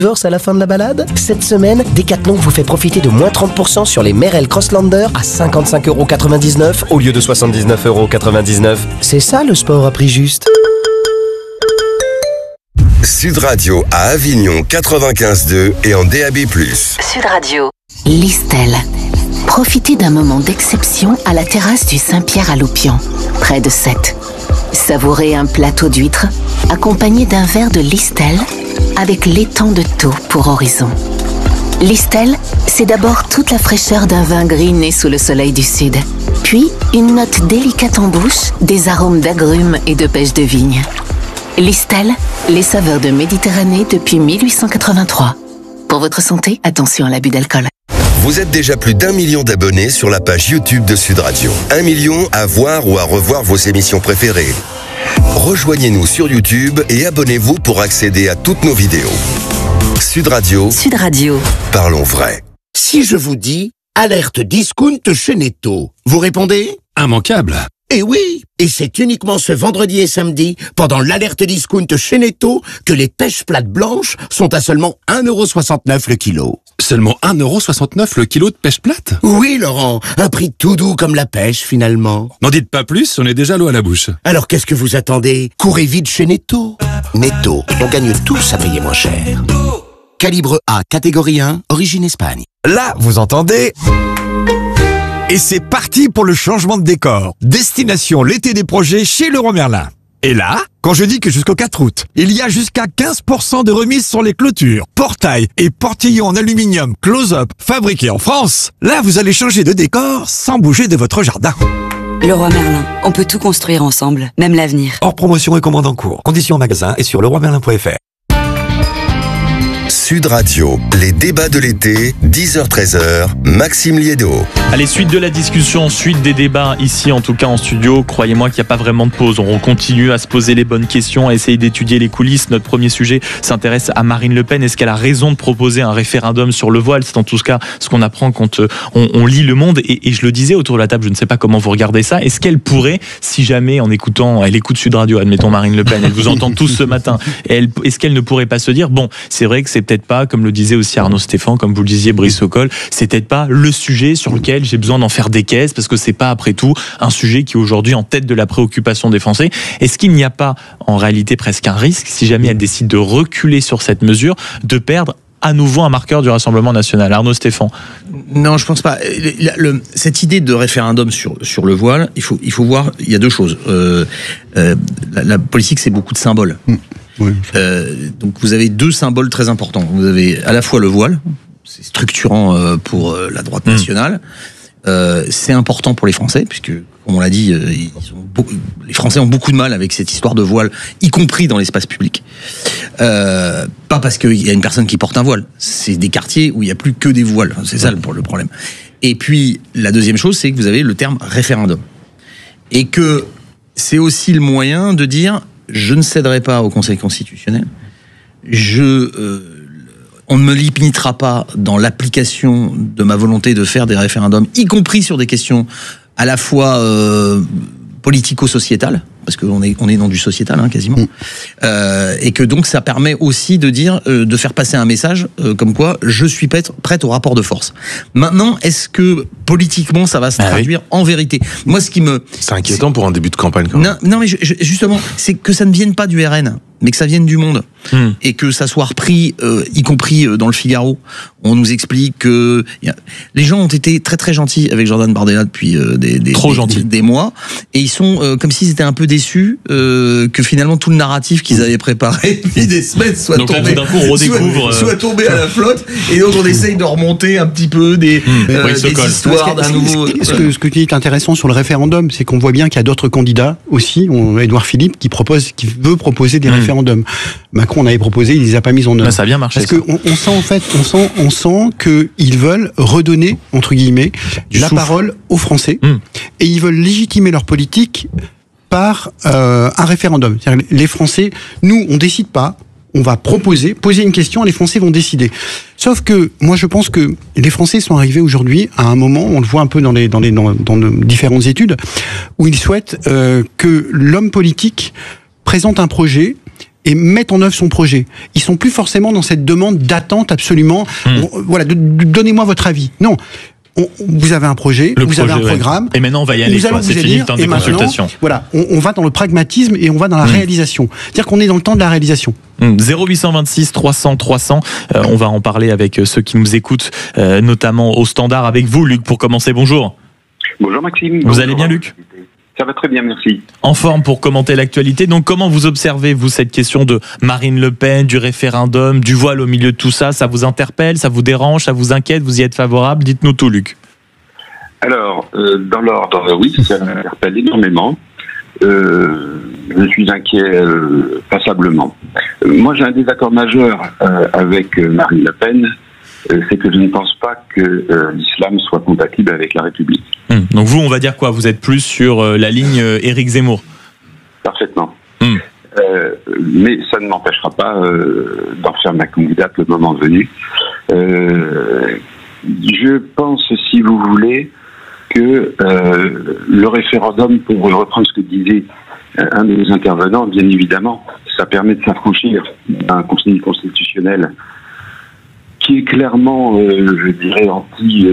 à la fin de la balade? Cette semaine, Decathlon vous fait profiter de moins 30% sur les Merrell Crosslander à 55,99€ au lieu de 79,99€. C'est ça le sport à prix juste. Sud Radio à Avignon 95.2 et en DAB+. Sud Radio. Listel. Profitez d'un moment d'exception à la terrasse du Saint-Pierre à Loupian, près de Sète. Savourez un plateau d'huîtres accompagné d'un verre de Listel avec l'étang de Thau pour horizon. Listel, c'est d'abord toute la fraîcheur d'un vin gris né sous le soleil du sud, puis une note délicate en bouche, des arômes d'agrumes et de pêche de vigne. Listel, les saveurs de Méditerranée depuis 1883. Pour votre santé, attention à l'abus d'alcool. Vous êtes déjà plus d'1 million d'abonnés sur la page YouTube de Sud Radio. 1 million à voir ou à revoir vos émissions préférées. Rejoignez-nous sur YouTube et abonnez-vous pour accéder à toutes nos vidéos. Sud Radio. Sud Radio. Parlons vrai. Si je vous dis alerte discount chez Netto, vous répondez? Immanquable. Eh oui, et c'est uniquement ce vendredi et samedi, pendant l'alerte discount chez Netto, que les pêches plates blanches sont à seulement 1,69€ le kilo. Seulement 1,69€ le kilo de pêche plate? Oui, Laurent, un prix tout doux comme la pêche, finalement. N'en dites pas plus, on est déjà l'eau à la bouche. Alors qu'est-ce que vous attendez? Courez vite chez Netto. Netto, on gagne tous à payer moins cher. Calibre A, catégorie 1, origine Espagne. Là, vous entendez? Et c'est parti pour le changement de décor. Destination l'été des projets chez Leroy Merlin. Et là, quand je dis que jusqu'au 4 août, il y a jusqu'à 15% de remise sur les clôtures, portails et portillons en aluminium close-up fabriqués en France, là vous allez changer de décor sans bouger de votre jardin. Leroy Merlin, on peut tout construire ensemble, même l'avenir. Hors promotion et commande en cours. Conditions en magasin et sur leroymerlin.fr. Sud Radio, les débats de l'été, 10h-13h, Maxime Liédo. Allez, suite de la discussion, suite des débats, ici en tout cas en studio, croyez-moi qu'il n'y a pas vraiment de pause. On continue à se poser les bonnes questions, à essayer d'étudier les coulisses. Notre premier sujet s'intéresse à Marine Le Pen. Est-ce qu'elle a raison de proposer un référendum sur le voile? C'est en tout cas ce qu'on apprend quand on lit Le Monde. Et je le disais autour de la table, je ne sais pas comment vous regardez ça. Est-ce qu'elle pourrait, si jamais en écoutant, elle écoute Sud Radio, admettons Marine Le Pen, elle vous entend tous ce matin, est-ce qu'elle ne pourrait pas se dire, bon, c'est vrai que c'est peut-être pas, comme le disait aussi Arnaud Stéphane, comme vous le disiez Brice Sokol, c'est peut-être pas le sujet sur lequel j'ai besoin d'en faire des caisses, parce que c'est pas après tout un sujet qui est aujourd'hui en tête de la préoccupation des Français. Est-ce qu'il n'y a pas en réalité presque un risque, si jamais elle décide de reculer sur cette mesure, de perdre à nouveau un marqueur du Rassemblement national? Arnaud Stéphane. Non, je pense pas. Cette idée de référendum sur le voile, il faut voir, il y a deux choses. La politique, c'est beaucoup de symboles. Oui. Donc vous avez deux symboles très importants. Vous avez à la fois le voile, c'est structurant pour la droite nationale. C'est important pour les Français, puisque, comme on l'a dit, les Français ont beaucoup de mal avec cette histoire de voile, y compris dans l'espace public. Pas parce qu'il y a une personne qui porte un voile. C'est des quartiers où il n'y a plus que des voiles. C'est ça le problème. Et puis, la deuxième chose, c'est que vous avez le terme référendum. Et que c'est aussi le moyen de dire... Je ne céderai pas au Conseil constitutionnel. On ne me limitera pas dans l'application de ma volonté de faire des référendums, y compris sur des questions à la fois politico-sociétales, parce qu'on est dans du sociétal quasiment, et que donc ça permet aussi de dire, de faire passer un message comme quoi je suis prête au rapport de force. Maintenant, est-ce que politiquement ça va se traduire en vérité? Moi, c'est inquiétant pour un début de campagne quand même. Non, mais justement, c'est que ça ne vienne pas du RN, mais que ça vienne du Monde, et que ça soit repris, y compris dans le Figaro. On nous explique que les gens ont été très très gentils avec Jordan Bardella depuis des mois, et ils sont comme s'ils étaient un peu déçus que finalement tout le narratif qu'ils avaient préparé depuis des semaines soit tombé à la flotte, et donc on essaye de remonter un petit peu des histoires d'un nouveau... Ce que tu dis est intéressant sur le référendum, c'est qu'on voit bien qu'il y a d'autres candidats aussi, Édouard Philippe, qui veut proposer des référendums. Macron en avait proposé, il les a pas mis en œuvre. Ça a bien marché. Parce qu'on sent qu'ils veulent redonner, entre guillemets, la parole aux Français, et ils veulent légitimer leur politique par un référendum. C'est-à-dire, les Français, nous, on décide pas, on va poser une question, les Français vont décider. Sauf que, moi, je pense que les Français sont arrivés aujourd'hui à un moment, on le voit un peu dans différentes études, où ils souhaitent que l'homme politique présente un projet et mettent en œuvre son projet. Ils sont plus forcément dans cette demande d'attente absolument. Voilà, donnez-moi votre avis. Non. Vous avez un projet, vous avez un programme. Et maintenant, on va y aller. C'est fini le temps des consultations. Voilà, on va dans le pragmatisme et on va dans la réalisation. C'est-à-dire qu'on est dans le temps de la réalisation. 0826 300 300. On va en parler avec ceux qui nous écoutent, notamment au standard. Avec vous, Luc, pour commencer. Bonjour. Bonjour Maxime. Vous allez bien, Luc ? Ça va très bien, merci. En forme pour commenter l'actualité. Donc, comment vous observez, vous, cette question de Marine Le Pen, du référendum, du voile au milieu de tout ça ? Ça vous interpelle, ça vous dérange, ça vous inquiète ? Vous y êtes favorable ? Dites-nous tout, Luc. Alors, dans l'ordre, oui, ça m'interpelle énormément. Je suis inquiet passablement. Moi, j'ai un désaccord majeur avec Marine Le Pen. C'est que je ne pense pas que l'islam soit compatible avec la République. Donc vous, on va dire quoi ? Vous êtes plus sur la ligne Éric Zemmour ? Parfaitement. Mais ça ne m'empêchera pas d'en faire ma candidate le moment venu. Je pense, si vous voulez, que le référendum, pour reprendre ce que disait un de nos intervenants, bien évidemment, ça permet de s'affranchir d'un conseil constitutionnel qui est clairement, je dirais, anti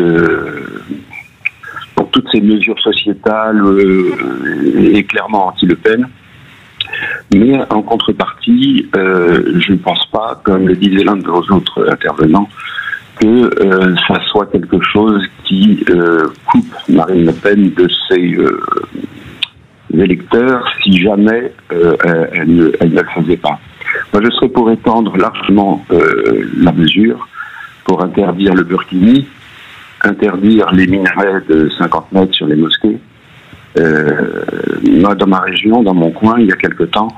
pour toutes ces mesures sociétales et clairement anti-Le Pen. Mais en contrepartie, je ne pense pas, comme le disait l'un de vos autres intervenants, que ça soit quelque chose qui coupe Marine Le Pen de ses électeurs si jamais elle ne le faisait pas. Moi, je serais pour étendre largement la mesure, pour interdire le burkini, interdire les minarets de 50 mètres sur les mosquées. Moi, dans ma région, dans mon coin, il y a quelque temps,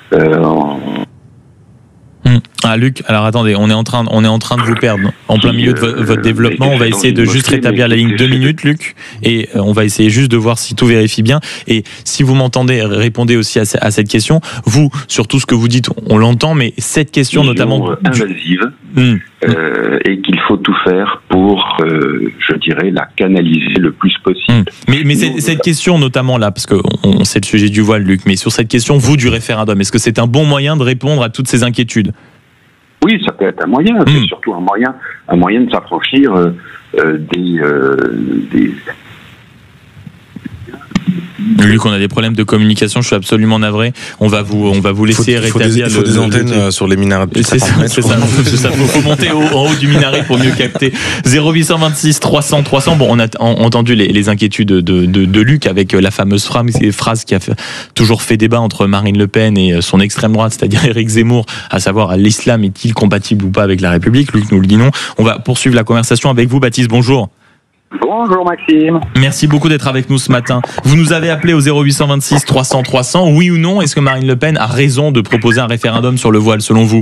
Luc, alors attendez, on est en train de vous perdre en plein milieu de votre développement. On va essayer de juste rétablir la ligne 2 minutes, Luc, et on va essayer juste de voir si tout vérifie bien. Et si vous m'entendez, répondez aussi à cette question. Vous, sur tout ce que vous dites, on l'entend, mais cette question notamment invasive, et qu'il faut tout faire pour, je dirais, la canaliser le plus possible. Mais cette question notamment là, parce que on sait le sujet du voile, Luc, mais sur cette question, vous, du référendum, est-ce que c'est un bon moyen de répondre à toutes ces inquiétudes ? Oui, ça peut être un moyen. C'est surtout un moyen de s'affranchir des Luc, on a des problèmes de communication, je suis absolument navré. On va vous laisser rétablir. Il faut des antennes sur les minarets. C'est ça. Faut monter en haut du minaret pour mieux capter. 0826 300 300. Bon, on a entendu les inquiétudes de Luc avec la fameuse phrase qui a toujours fait débat entre Marine Le Pen et son extrême droite, c'est-à-dire Éric Zemmour, à savoir l'islam est-il compatible ou pas avec la République. Luc nous le dit non. On va poursuivre la conversation avec vous, Baptiste. Bonjour. Bonjour Maxime. Merci beaucoup d'être avec nous ce matin. Vous nous avez appelé au 0826 300 300. Oui ou non, est-ce que Marine Le Pen a raison de proposer un référendum sur le voile selon vous ?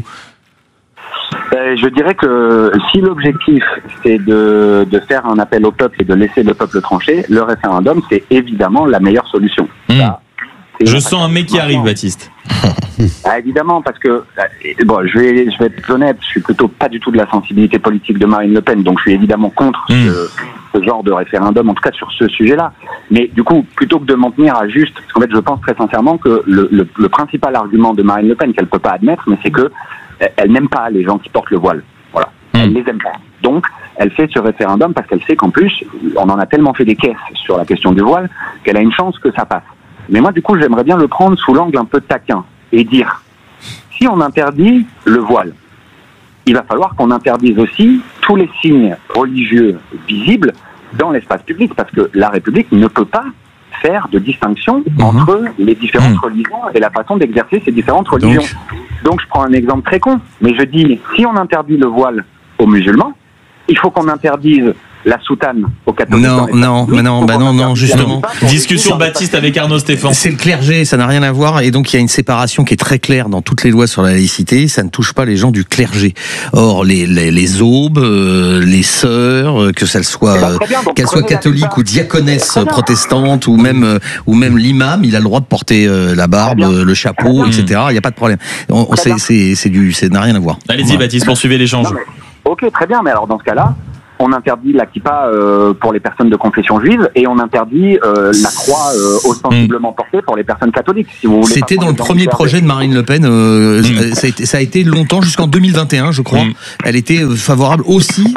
Je dirais que si l'objectif c'est de faire un appel au peuple et de laisser le peuple trancher, le référendum c'est évidemment la meilleure solution. Je sens un mec qui arrive, Baptiste. Évidemment, parce que bon, je vais être honnête, je suis plutôt pas du tout de la sensibilité politique de Marine Le Pen, donc je suis évidemment contre ce genre de référendum, en tout cas sur ce sujet-là. Mais du coup, plutôt que de m'en tenir à juste, parce qu'en fait, je pense très sincèrement que le principal argument de Marine Le Pen qu'elle peut pas admettre, mais c'est que elle n'aime pas les gens qui portent le voile. Voilà, elle les aime pas. Donc, elle fait ce référendum parce qu'elle sait qu'en plus, on en a tellement fait des caisses sur la question du voile qu'elle a une chance que ça passe. Mais moi, du coup, j'aimerais bien le prendre sous l'angle un peu taquin et dire, si on interdit le voile, il va falloir qu'on interdise aussi tous les signes religieux visibles dans l'espace public, parce que la République ne peut pas faire de distinction entre les différentes religions et la façon d'exercer ces différentes religions. Donc, je prends un exemple très con, mais je dis, si on interdit le voile aux musulmans, il faut qu'on interdise la soutane aux catholiques. Non, justement. Discussion Baptiste avec Arnaud Stéphane. C'est le clergé, ça n'a rien à voir, et donc il y a une séparation qui est très claire dans toutes les lois sur la laïcité, ça ne touche pas les gens du clergé. Or, les aubes, les sœurs, que ça soit, qu'elles soient catholiques ou diaconesses protestantes, ou même l'imam, il a le droit de porter la barbe, le chapeau, etc. Il n'y a pas de problème. Ça n'a rien à voir. Allez-y, Baptiste, poursuivez l'échange. Ok, très bien, mais alors dans ce cas-là, on interdit la kippa pour les personnes de confession juive et on interdit la croix ostensiblement portée pour les personnes catholiques. Si vous voulez. C'était dans le premier projet de Marine Le Pen. Ça a été longtemps, jusqu'en 2021, je crois. Elle était favorable aussi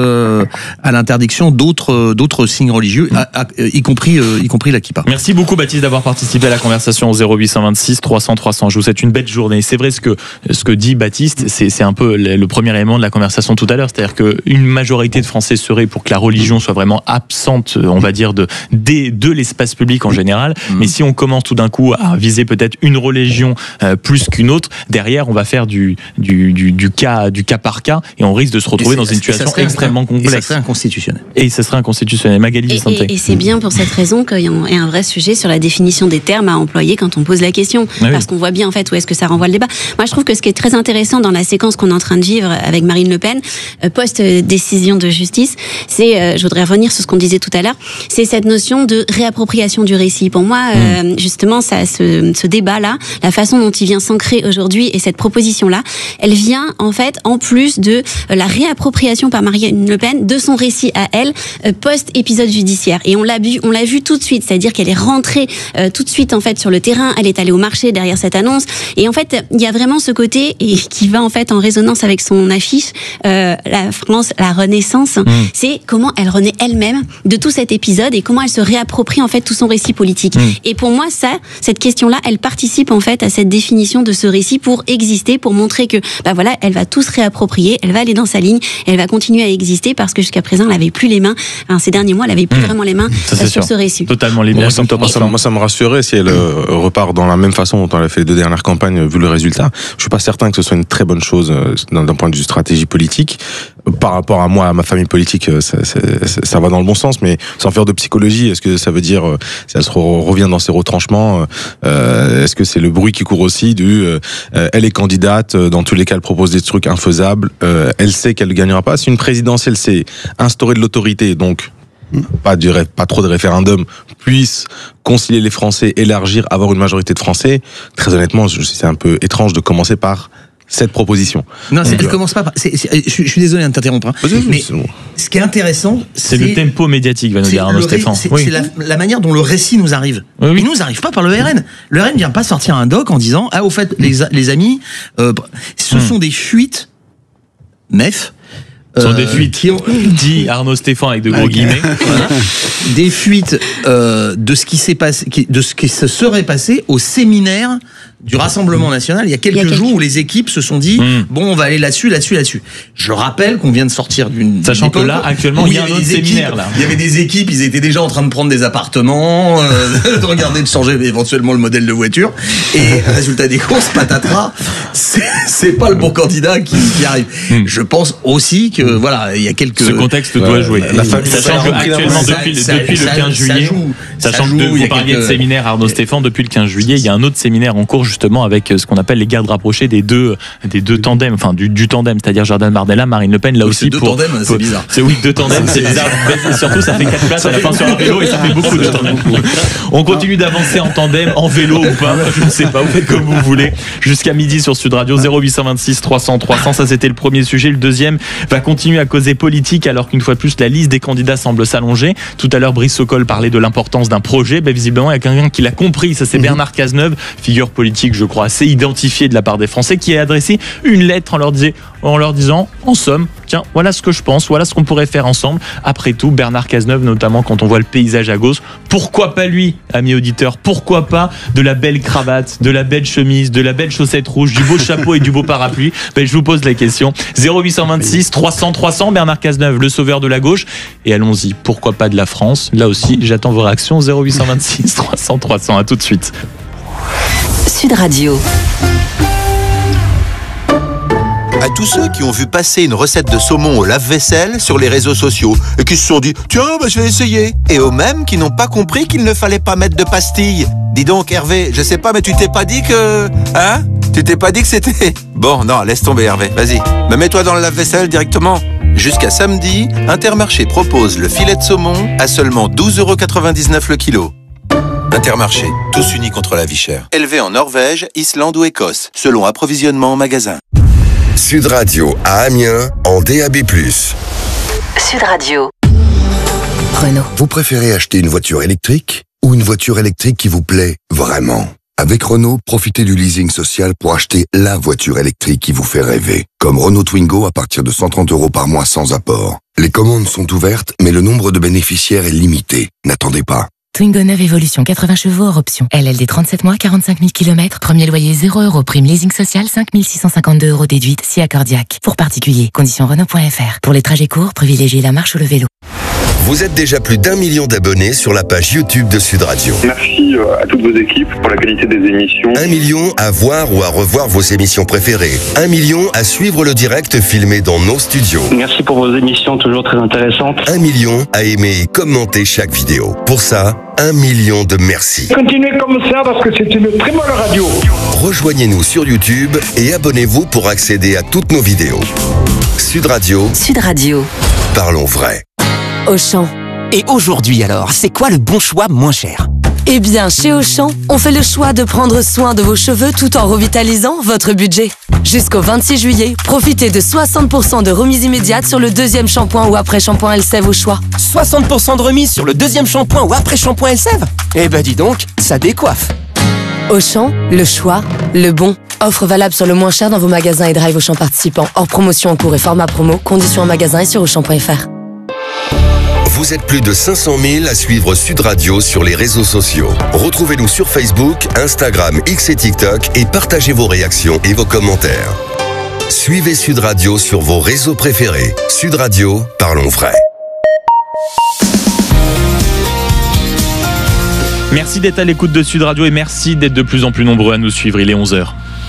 à l'interdiction d'autres signes religieux, y compris la kippa. Merci beaucoup Baptiste d'avoir participé à la conversation au 0826 300 300. Je vous souhaite une belle journée. C'est vrai ce que dit Baptiste, c'est un peu le premier élément de la conversation tout à l'heure, c'est-à-dire qu'une majorité de Français serait pour que la religion soit vraiment absente, on va dire, de l'espace public en général. Mais si on commence tout d'un coup à viser peut-être une religion plus qu'une autre, derrière on va faire du cas par cas et on risque de se retrouver dans une situation extrêmement complexe. Et ça serait inconstitutionnel. Et ça serait inconstitutionnel. Magali Vicente. Et c'est bien pour cette raison qu'il y a un vrai sujet sur la définition des termes à employer quand on pose la question. Parce qu'on voit bien en fait où est-ce que ça renvoie le débat. Moi je trouve que ce qui est très intéressant dans la séquence qu'on est en train de vivre avec Marine Le Pen, post-décision de justice, c'est, je voudrais revenir sur ce qu'on disait tout à l'heure, c'est cette notion de réappropriation du récit. Pour moi, justement, ce débat-là, la façon dont il vient s'ancrer aujourd'hui et cette proposition-là, elle vient en fait en plus de la réappropriation par Marine Le Pen de son récit à elle, post-épisode judiciaire. Et on l'a vu tout de suite, c'est-à-dire qu'elle est rentrée tout de suite en fait sur le terrain, elle est allée au marché derrière cette annonce. Et en fait, il y a vraiment ce côté et qui va en fait en résonance avec son affiche, la France, la Renaissance. C'est comment elle renaît elle-même de tout cet épisode et comment elle se réapproprie en fait tout son récit politique. Et pour moi, cette question-là, elle participe en fait à cette définition de ce récit pour exister, pour montrer que, voilà, elle va tout se réapproprier, elle va aller dans sa ligne, elle va continuer à exister parce que jusqu'à présent, elle n'avait plus les mains. Ces derniers mois, elle n'avait plus vraiment les mains sur ce récit. Totalement les mains. Moi, ça me rassurait si elle repart dans la même façon dont elle a fait les 2 dernières campagnes, vu le résultat. Je suis pas certain que ce soit une très bonne chose d'un point de vue stratégie politique. Par rapport à moi, à ma famille politique, ça va dans le bon sens, mais sans faire de psychologie, est-ce que ça veut dire, si elle se revient dans ses retranchements, est-ce que c'est le bruit qui court aussi elle est candidate, dans tous les cas elle propose des trucs infaisables, elle sait qu'elle ne gagnera pas. Si une présidentielle c'est instaurer de l'autorité, donc pas trop de référendum, puisse concilier les Français, élargir, avoir une majorité de Français, très honnêtement, c'est un peu étrange de commencer par cette proposition. Non, elle commence pas par... Je suis désolé de t'interrompre. Mais ce qui est intéressant, c'est le tempo médiatique, va nous dire Arnaud Stéphane. C'est la manière dont le récit nous arrive. Il nous arrive pas par le RN. Le RN vient pas sortir un doc en disant « Ah, au fait, les amis, ce sont des fuites, MEF, Ce sont des fuites, dit Arnaud Stéphane avec de gros guillemets. Voilà. Des fuites de ce qui s'est passé, de ce qui se serait passé au séminaire du Rassemblement National il y a quelques jours où les équipes se sont dit bon, on va aller là-dessus. Je rappelle qu'on vient de sortir d'une sachant que là actuellement il y a un autre séminaire là. Il y avait des équipes, ils étaient déjà en train de prendre des appartements, de regarder, de changer éventuellement le modèle de voiture, et résultat des courses, patatras, c'est pas le bon candidat qui arrive. Je pense aussi que voilà, il y a quelques... Ce contexte doit jouer. Sachant que actuellement depuis le 15 juillet, sachant que vous parliez de séminaire Arnaud Stéphane, depuis le 15 juillet, il y a un autre séminaire en cours justement avec ce qu'on appelle les gardes rapprochés des deux tandems, enfin du tandem, c'est-à-dire Jordan Bardella, Marine Le Pen, là aussi pour deux tandems, c'est bizarre. Deux tandems, c'est bizarre. Mais surtout ça fait 4 places à la fin sur un vélo et ça fait beaucoup de tandems. On continue d'avancer en tandem, en vélo ou pas, je ne sais pas, vous faites comme vous voulez. Jusqu'à midi sur Sud Radio, 0826 300 300, ça c'était le premier sujet. Le deuxième va continuer à causer politique alors qu'une fois de plus la liste des candidats semble s'allonger. Tout à l'heure Brice Sokol parlait de l'importance d'un projet, visiblement il y a quelqu'un qui l'a compris, ça c'est Bernard Cazeneuve, figure politique je crois assez identifié de la part des Français, qui a adressé une lettre en leur disant en somme, tiens, voilà ce que je pense, voilà ce qu'on pourrait faire ensemble. Après tout, Bernard Cazeneuve, notamment quand on voit le paysage à gauche, pourquoi pas lui, amis auditeurs, pourquoi pas de la belle cravate, de la belle chemise, de la belle chaussette rouge, du beau chapeau et du beau parapluie? Je vous pose la question. 0826 300 300, Bernard Cazeneuve, le sauveur de la gauche. Et allons-y, pourquoi pas de la France? Là aussi, j'attends vos réactions. 0826 300 300, à tout de suite. Sud Radio. À tous ceux qui ont vu passer une recette de saumon au lave-vaisselle sur les réseaux sociaux et qui se sont dit « Tiens, je vais essayer !» Et aux mêmes qui n'ont pas compris qu'il ne fallait pas mettre de pastilles. Dis donc Hervé, je sais pas, mais tu t'es pas dit que... Hein? Tu t'es pas dit que c'était... Bon, non, laisse tomber Hervé, vas-y. Mais mets-toi dans le lave-vaisselle directement. Jusqu'à samedi, Intermarché propose le filet de saumon à seulement 12,99€ le kilo. Intermarché, tous unis contre la vie chère. Élevé en Norvège, Islande ou Écosse, selon approvisionnement en magasin. Sud Radio à Amiens en DAB+. Sud Radio. Renault. Vous préférez acheter une voiture électrique ou une voiture électrique qui vous plaît vraiment? Avec Renault, profitez du leasing social pour acheter la voiture électrique qui vous fait rêver. Comme Renault Twingo à partir de 130 € par mois sans apport. Les commandes sont ouvertes, mais le nombre de bénéficiaires est limité. N'attendez pas. Twingo 9 Evolution 80 chevaux hors option. LLD 37 mois, 45 000 km. Premier loyer 0 €. Prime leasing social 5 652 € déduite si accordiaque. Pour particuliers. Conditions Renault.fr. Pour les trajets courts, privilégiez la marche ou le vélo. Vous êtes déjà plus d'1 million d'abonnés sur la page YouTube de Sud Radio. Merci à toutes vos équipes pour la qualité des émissions. 1 million à voir ou à revoir vos émissions préférées. 1 million à suivre le direct filmé dans nos studios. Merci pour vos émissions toujours très intéressantes. 1 million à aimer et commenter chaque vidéo. Pour ça, 1 million de merci. Continuez comme ça parce que c'est une très bonne radio. Rejoignez-nous sur YouTube et abonnez-vous pour accéder à toutes nos vidéos. Sud Radio. Sud Radio. Parlons vrai. Auchan. Et aujourd'hui alors, c'est quoi le bon choix moins cher? Eh bien, chez Auchan, on fait le choix de prendre soin de vos cheveux tout en revitalisant votre budget. Jusqu'au 26 juillet, profitez de 60% de remise immédiate sur le deuxième shampoing ou après-shampoing Elseve au choix. 60% de remise sur le deuxième shampoing ou après-shampoing Elseve? Eh ben dis donc, ça décoiffe. Auchan, le choix, le bon. Offre valable sur le moins cher dans vos magasins et drive Auchan participants. Hors promotion en cours et format promo. Conditions en magasin et sur Auchan.fr. Vous êtes plus de 500 000 à suivre Sud Radio sur les réseaux sociaux. Retrouvez-nous sur Facebook, Instagram, X et TikTok et partagez vos réactions et vos commentaires. Suivez Sud Radio sur vos réseaux préférés. Sud Radio, parlons vrai. Merci d'être à l'écoute de Sud Radio et merci d'être de plus en plus nombreux à nous suivre. Il est 11h.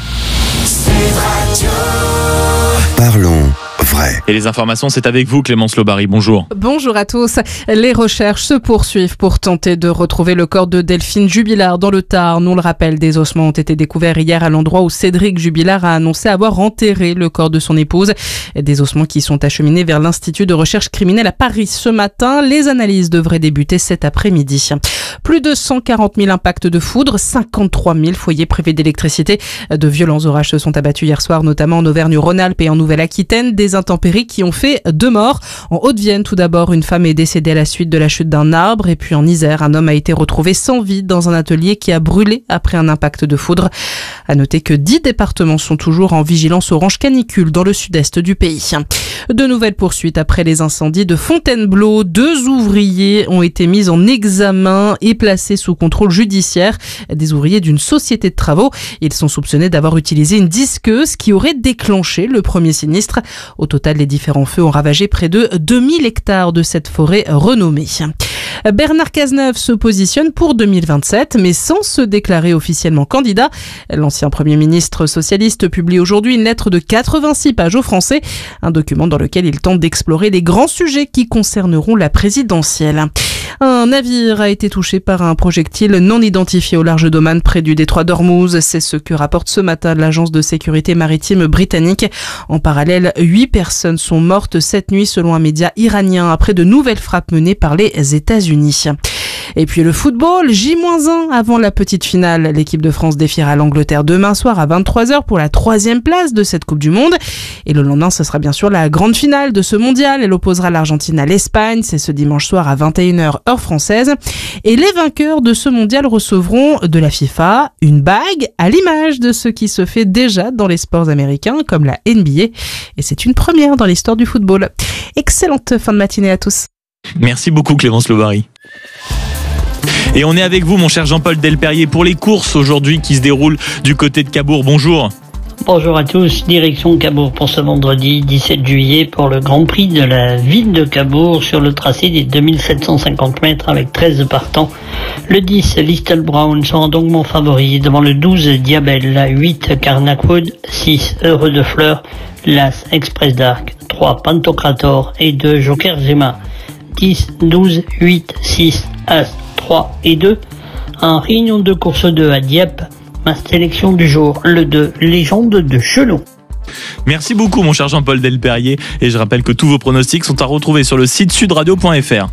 Parlons vrai. Et les informations, c'est avec vous, Clémence Lobary. Bonjour. Bonjour à tous. Les recherches se poursuivent pour tenter de retrouver le corps de Delphine Jubilard dans le Tarn. On le rappelle, des ossements ont été découverts hier à l'endroit où Cédric Jubilard a annoncé avoir enterré le corps de son épouse. Des ossements qui sont acheminés vers l'Institut de recherche criminelle à Paris ce matin. Les analyses devraient débuter cet après-midi. Plus de 140 000 impacts de foudre, 53 000 foyers privés d'électricité. De violents orages se sont abattus hier soir, notamment en Auvergne-Rhône-Alpes et en Nouvelle-Aquitaine. Des intempéries qui ont fait 2 morts. En Haute-Vienne, tout d'abord, une femme est décédée à la suite de la chute d'un arbre. Et puis en Isère, un homme a été retrouvé sans vie dans un atelier qui a brûlé après un impact de foudre. À noter que 10 départements sont toujours en vigilance orange canicule dans le sud-est du pays. De nouvelles poursuites après les incendies de Fontainebleau. 2 ouvriers ont été mis en examen et placés sous contrôle judiciaire. Des ouvriers d'une société de travaux. Ils sont soupçonnés d'avoir utilisé une disqueuse qui aurait déclenché le premier sinistre. Au total, les différents feux ont ravagé près de 2000 hectares de cette forêt renommée. Bernard Cazeneuve se positionne pour 2027, mais sans se déclarer officiellement candidat. L'ancien Premier ministre socialiste publie aujourd'hui une lettre de 86 pages aux Français, un document dans lequel il tente d'explorer les grands sujets qui concerneront la présidentielle. Un navire a été touché par un projectile non identifié au large d'Oman près du détroit d'Ormuz. C'est ce que rapporte ce matin l'agence de sécurité maritime britannique. En parallèle, 8 personnes sont mortes cette nuit selon un média iranien après de nouvelles frappes menées par les États-Unis. Et puis le football, J-1 avant la petite finale. L'équipe de France défiera l'Angleterre demain soir à 23h pour la 3e place de cette Coupe du Monde. Et le lendemain, ce sera bien sûr la grande finale de ce mondial. Elle opposera l'Argentine à l'Espagne. C'est ce dimanche soir à 21h heure française. Et les vainqueurs de ce mondial recevront de la FIFA une bague à l'image de ce qui se fait déjà dans les sports américains comme la NBA. Et c'est une première dans l'histoire du football. Excellente fin de matinée à tous. Merci beaucoup Clémence Lobary. Et on est avec vous, mon cher Jean-Paul Delperrier, pour les courses aujourd'hui qui se déroulent du côté de Cabourg. Bonjour. Bonjour à tous, direction Cabourg pour ce vendredi 17 juillet pour le Grand Prix de la ville de Cabourg sur le tracé des 2750 mètres avec 13 partants. Le 10, Little Brown sera donc mon favori devant le 12, Diabel, 8, Carnackwood, 6, Heureux de Fleurs, l'As, Express Dark, 3, Pantocrator et 2, Joker Zema. 10, 12, 8, 6, As, 3 et 2. En réunion de course 2 à Dieppe, ma sélection du jour, le 2, Légende de Chelon. Merci beaucoup mon cher Jean-Paul Delperrier et je rappelle que tous vos pronostics sont à retrouver sur le site sudradio.fr.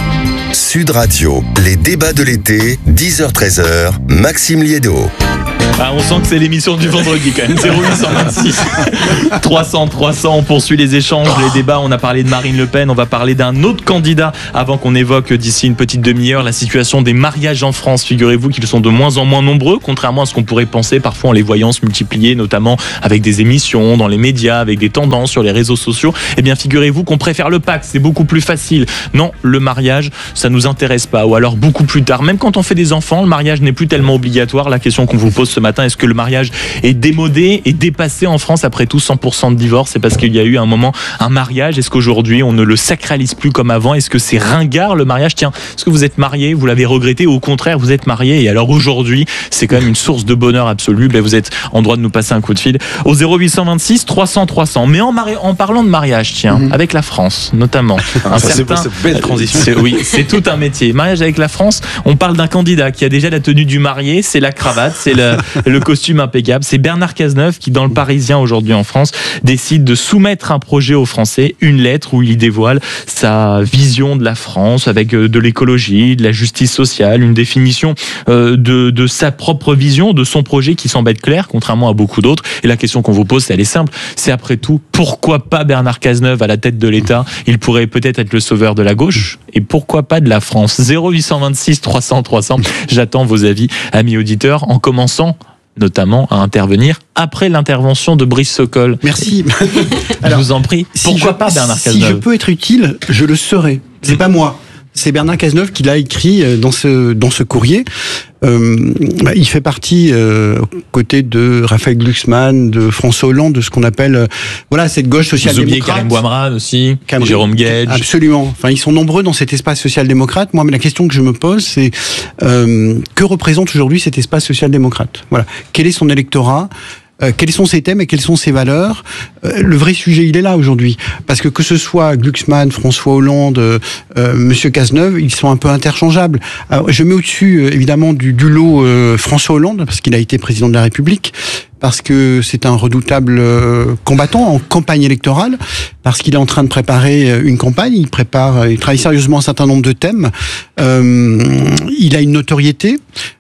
Sud Radio, les débats de l'été, 10h-13h, Maxime Liédo. On sent que c'est l'émission du vendredi quand même. 0826 300 300. On poursuit les échanges, les débats. On a parlé de Marine Le Pen. On va parler d'un autre candidat avant qu'on évoque d'ici une petite demi-heure la situation des mariages en France. Figurez-vous qu'ils sont de moins en moins nombreux, contrairement à ce qu'on pourrait penser parfois en les voyant se multiplier, notamment avec des émissions dans les médias, avec des tendances sur les réseaux sociaux. Eh bien, figurez-vous qu'on préfère le pacte. C'est beaucoup plus facile. Non, le mariage, ça nous intéresse pas. Ou alors beaucoup plus tard. Même quand on fait des enfants, le mariage n'est plus tellement obligatoire. La question qu'on vous pose ce matin, est-ce que le mariage est démodé et dépassé en France? Après tout, 100% de divorce, c'est parce qu'il y a eu un moment un mariage. Est-ce qu'aujourd'hui on ne le sacralise plus comme avant? Est-ce que c'est ringard le mariage? Tiens, est-ce que vous êtes marié, vous l'avez regretté, ou au contraire vous êtes marié et alors aujourd'hui c'est quand même une source de bonheur absolu? Ben, vous êtes en droit de nous passer un coup de fil au 0826 300 300. Mais en parlant de mariage, tiens, avec la France notamment, C'est belle transition. Oui, c'est tout un métier. Mariage avec la France, on parle d'un candidat qui a déjà la tenue du marié, c'est la cravate, c'est le costume impeccable. C'est Bernard Cazeneuve qui, dans le Parisien aujourd'hui en France, décide de soumettre un projet aux Français, une lettre où il dévoile sa vision de la France avec de l'écologie, de la justice sociale, une définition de sa propre vision, de son projet qui semble être clair, contrairement à beaucoup d'autres. Et la question qu'on vous pose, elle est simple. C'est après tout, pourquoi pas Bernard Cazeneuve à la tête de l'État? Il pourrait peut-être être le sauveur de la gauche. Et pourquoi pas de la France? 0826 300 300. J'attends vos avis, amis auditeurs, en commençant notamment à intervenir après l'intervention de Brice Sokol. Merci. Je vous en prie. Pourquoi pas Bernard Cazeneuve? Si je peux être utile, je le serai. C'est pas moi. C'est Bernard Cazeneuve qui l'a écrit dans ce courrier. Il fait partie, aux côtés de Raphaël Glucksmann, de François Hollande, de ce qu'on appelle cette gauche social-démocrate. Vous oubliez Karim Bouamrane aussi, Jérôme Guedj. Absolument. Enfin, ils sont nombreux dans cet espace social-démocrate. Moi, mais la question que je me pose, c'est que représente aujourd'hui cet espace social-démocrate? Voilà. Quel est son électorat? Quels sont ses thèmes et quelles sont ses valeurs? Le vrai sujet, il est là aujourd'hui. Parce que ce soit Glucksmann, François Hollande, Monsieur Cazeneuve, ils sont un peu interchangeables. Alors, je mets au-dessus, évidemment, du lot François Hollande, parce qu'il a été président de la République, parce que c'est un redoutable combattant en campagne électorale, parce qu'il est en train de préparer une campagne, il travaille sérieusement un certain nombre de thèmes, il a une notoriété,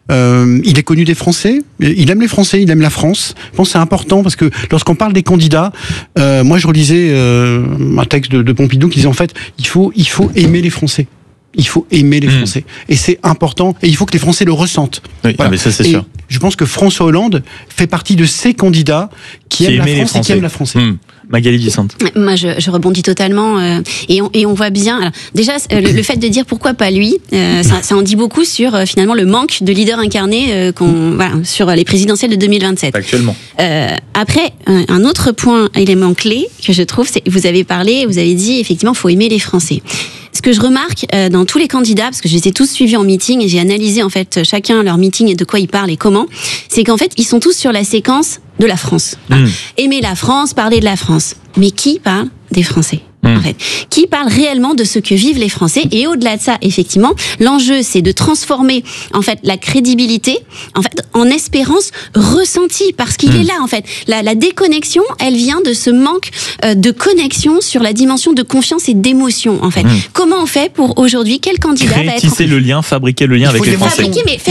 il est connu des Français, il aime les Français, il aime la France. Je pense que c'est important parce que lorsqu'on parle des candidats, moi je relisais un texte de Pompidou qui disait en fait, il faut aimer les Français. Il faut aimer les Français. Et c'est important. Et il faut que les Français le ressentent. Oui, mais ça, c'est sûr. Je pense que François Hollande fait partie de ces candidats qui aiment la France et qui aiment la France. Magali Vicente. Moi, je rebondis totalement. Et on voit bien. Alors, déjà, le fait de dire pourquoi pas lui, ça en dit beaucoup sur finalement le manque de leader incarné sur les présidentielles de 2027. Actuellement. Après, un autre élément clé que je trouve, c'est vous avez dit effectivement, faut aimer les Français. Ce que je remarque dans tous les candidats, parce que je les ai tous suivis en meeting et j'ai analysé en fait chacun leur meeting et de quoi ils parlent et comment, c'est qu'en fait ils sont tous sur la séquence de la France. Aimer la France, parler de la France. Mais qui parle des Français? En fait, qui parle réellement de ce que vivent les Français? Et au-delà de ça, effectivement, l'enjeu, c'est de transformer en fait la crédibilité en espérance ressentie, parce qu'il est là en fait. La déconnexion, elle vient de ce manque de connexion sur la dimension de confiance et d'émotion en fait. Comment on fait pour aujourd'hui, quel candidat va être tisser le lien, fabriquer le lien avec les Français?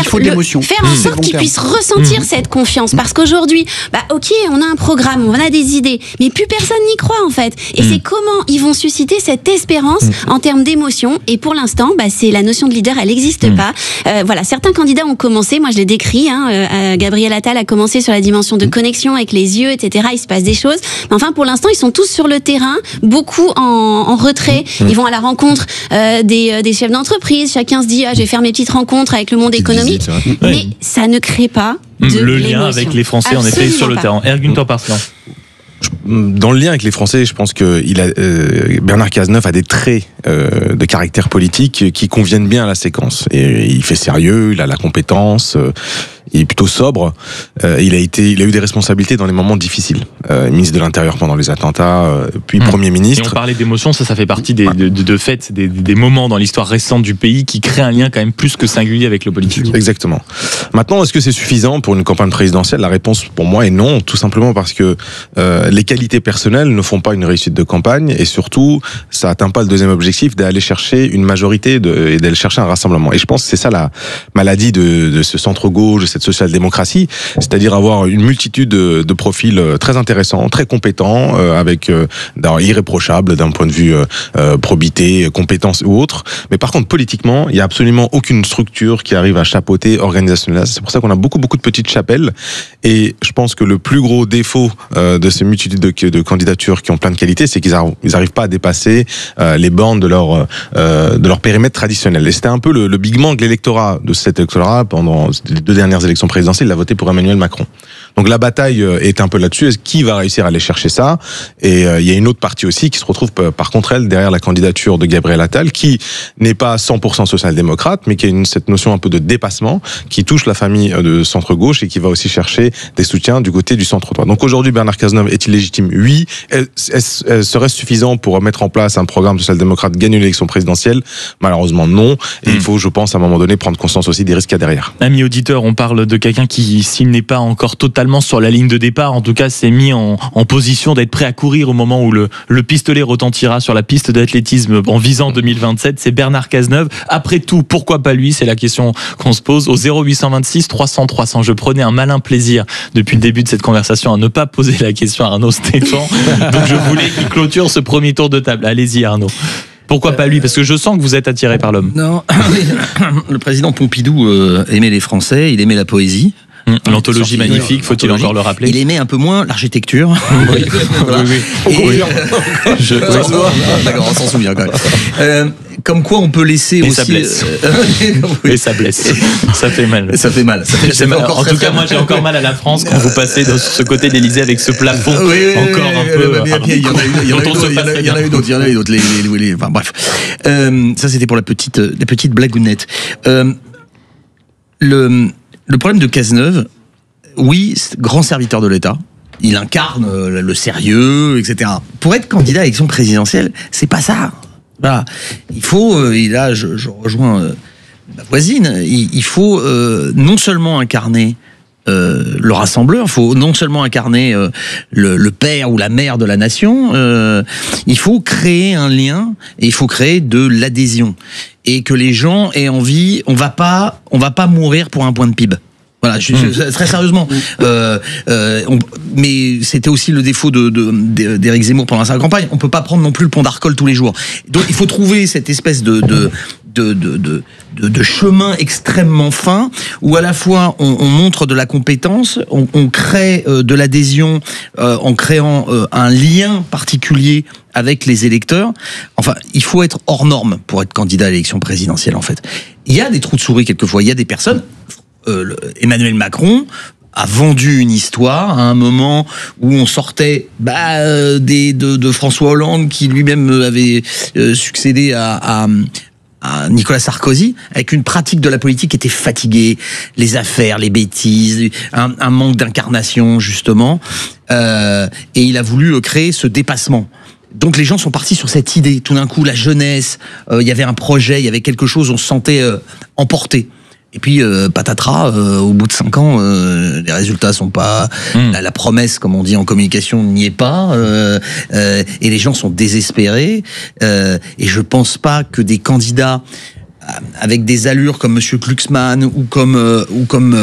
Faire en sorte qu'ils puissent ressentir cette confiance, parce qu'aujourd'hui, ok, on a un programme, on a des idées, mais plus personne n'y croit en fait. Et c'est comment ils vont susciter cette espérance en termes d'émotion. Et pour l'instant, c'est la notion de leader, elle n'existe pas. Certains candidats ont commencé, moi je l'ai décrit, Gabriel Attal a commencé sur la dimension de connexion avec les yeux, etc. Il se passe des choses. Mais enfin, pour l'instant, ils sont tous sur le terrain, beaucoup en retrait. Ils vont à la rencontre des chefs d'entreprise. Chacun se dit, je vais faire mes petites rencontres avec le monde économique. Mais ça ne crée pas le lien avec les Français, en effet, sur le terrain. Ergun Torparslan. Dans le lien avec les Français, je pense que Bernard Cazeneuve a des traits de caractère politique qui conviennent bien à la séquence. Et il fait sérieux, il a la compétence, il est plutôt sobre. Il a eu des responsabilités dans les moments difficiles. Ministre de l'Intérieur pendant les attentats, puis Premier ministre. Et on parlait d'émotion, ça fait partie des moments dans l'histoire récente du pays qui créent un lien quand même plus que singulier avec le politique. Exactement. Maintenant, est-ce que c'est suffisant pour une campagne présidentielle? La réponse pour moi est non, tout simplement parce que les qualités personnelles ne font pas une réussite de campagne, et surtout, ça atteint pas le deuxième objectif d'aller chercher une majorité et d'aller chercher un rassemblement. Et je pense que c'est ça la maladie de ce centre-gauche, de cette cette social-démocratie, c'est-à-dire avoir une multitude de profils très intéressants, très compétents, avec irréprochables d'un point de vue probité, compétences ou autres. Mais par contre, politiquement, il y a absolument aucune structure qui arrive à chapeauter organisationnellement. C'est pour ça qu'on a beaucoup de petites chapelles. Et je pense que le plus gros défaut de ces multitudes de candidatures qui ont plein de qualités, c'est qu'ils n'arrivent pas à dépasser les bornes de leur périmètre traditionnel. Et c'était un peu le big man de l'électorat, de cet électorat, pendant les 2 dernières élections présidentielles, il a voté pour Emmanuel Macron. Donc la bataille est un peu là-dessus. Qui va réussir à aller chercher ça? Et il y a une autre partie aussi qui se retrouve par contre elle derrière la candidature de Gabriel Attal, qui n'est pas 100% social-démocrate, mais qui a cette notion un peu de dépassement, qui touche la famille de centre-gauche et qui va aussi chercher des soutiens du côté du centre-droit. Donc aujourd'hui, Bernard Cazeneuve est-il légitime? Oui. Serait-ce suffisant pour mettre en place un programme social-démocrate, gagner une élection présidentielle? Malheureusement non. Et il faut, je pense, à un moment donné, prendre conscience aussi des risques qu'il y a derrière. Amis auditeurs, on parle de quelqu'un qui, s'il n'est pas encore totalement sur la ligne de départ, en tout cas s'est mis en position d'être prêt à courir au moment où le pistolet retentira sur la piste d'athlétisme en visant 2027, c'est Bernard Cazeneuve. Après tout, pourquoi pas lui? C'est la question qu'on se pose au 0826 300 300. Je prenais un malin plaisir depuis le début de cette conversation à ne pas poser la question à Arnaud Stéphane, donc je voulais qu'il clôture ce premier tour de table. Allez-y Arnaud. Pourquoi pas lui? Parce que je sens que vous êtes attiré par l'homme. Non, le président Pompidou aimait les Français, il aimait la poésie. L'anthologie magnifique, faut-il encore le rappeler? Il aimait un peu moins l'architecture. Oui. D'accord, on s'en souvient quand même. Comme quoi on peut laisser et aussi... ça blesse. Et ça blesse. Ça fait mal. Ça fait mal. En tout cas, moi j'ai encore mal à la France quand vous passez de ce côté de l'Élysée avec ce plafond. Encore un peu... Il y en a eu d'autres. Enfin bref. Ça c'était pour la petite blagounette. Le problème de Cazeneuve, oui, grand serviteur de l'État. Il incarne le sérieux, etc. Pour être candidat à l'élection présidentielle, c'est pas ça. Voilà. Il faut, et là je rejoins ma voisine, il faut non seulement incarner le rassembleur, il faut non seulement incarner le père ou la mère de la nation, il faut créer un lien et il faut créer de l'adhésion et que les gens aient envie. On va pas mourir pour un point de PIB. Voilà, très sérieusement. Mais c'était aussi le défaut d'Éric Zemmour pendant sa campagne. On peut pas prendre non plus le pont d'Arcole tous les jours. Donc il faut trouver cette espèce de chemin extrêmement fin où à la fois on montre de la compétence, on crée de l'adhésion en créant un lien particulier avec les électeurs. Enfin, il faut être hors norme pour être candidat à l'élection présidentielle en fait. Il y a des trous de souris quelquefois, il y a des personnes... Emmanuel Macron a vendu une histoire à un moment où on sortait de François Hollande qui lui-même avait succédé à Nicolas Sarkozy, avec une pratique de la politique qui était fatiguée, les affaires, les bêtises, un manque d'incarnation justement, et il a voulu créer ce dépassement. Donc les gens sont partis sur cette idée. Tout d'un coup, la jeunesse, il y avait un projet, il y avait quelque chose, on se sentait emporté. Et puis patatras, au bout de 5 ans, les résultats sont pas... La promesse, comme on dit en communication, n'y est pas. Et les gens sont désespérés. Et je pense pas que des candidats avec des allures comme Monsieur Glucksmann ou comme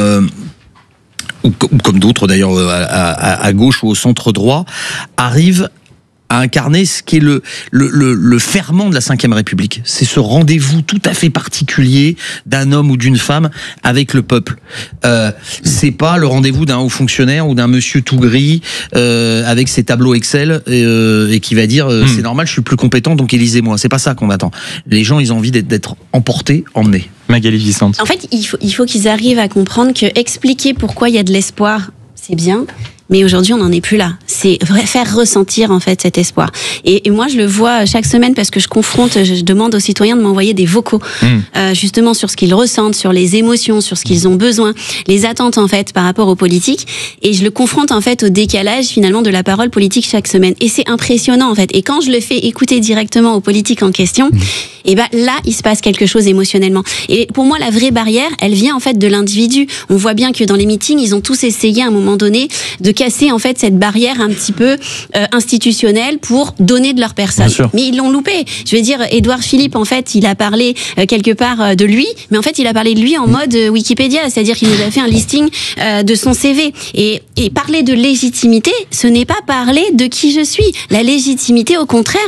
d'autres d'ailleurs à gauche ou au centre droit arrivent à incarner ce qui est le ferment de la Ve République. C'est ce rendez-vous tout à fait particulier d'un homme ou d'une femme avec le peuple. C'est pas le rendez-vous d'un haut fonctionnaire ou d'un monsieur tout gris avec ses tableaux Excel et qui va dire c'est normal, je suis plus compétent, donc élisez-moi. C'est pas ça qu'on attend. Les gens, ils ont envie d'être emportés, emmenés. Magali Vicente. En fait, il faut qu'ils arrivent à comprendre que expliquer pourquoi il y a de l'espoir, c'est bien. Mais aujourd'hui, on n'en est plus là. C'est faire ressentir en fait cet espoir. Et moi, je le vois chaque semaine parce que je demande aux citoyens de m'envoyer des vocaux, justement sur ce qu'ils ressentent, sur les émotions, sur ce qu'ils ont besoin, les attentes en fait par rapport aux politiques. Et je le confronte en fait au décalage finalement de la parole politique chaque semaine. Et c'est impressionnant en fait. Et quand je le fais écouter directement aux politiques en question, et ben là, il se passe quelque chose émotionnellement. Et pour moi, la vraie barrière, elle vient en fait de l'individu. On voit bien que dans les meetings, ils ont tous essayé à un moment donné de casser en fait cette barrière un petit peu institutionnelle pour donner de leur personne. Mais ils l'ont loupé. Je veux dire, Édouard Philippe, en fait, il a parlé quelque part de lui, mais en fait, il a parlé de lui en mode Wikipédia, c'est-à-dire qu'il nous a fait un listing de son CV. Et parler de légitimité, ce n'est pas parler de qui je suis. La légitimité, au contraire,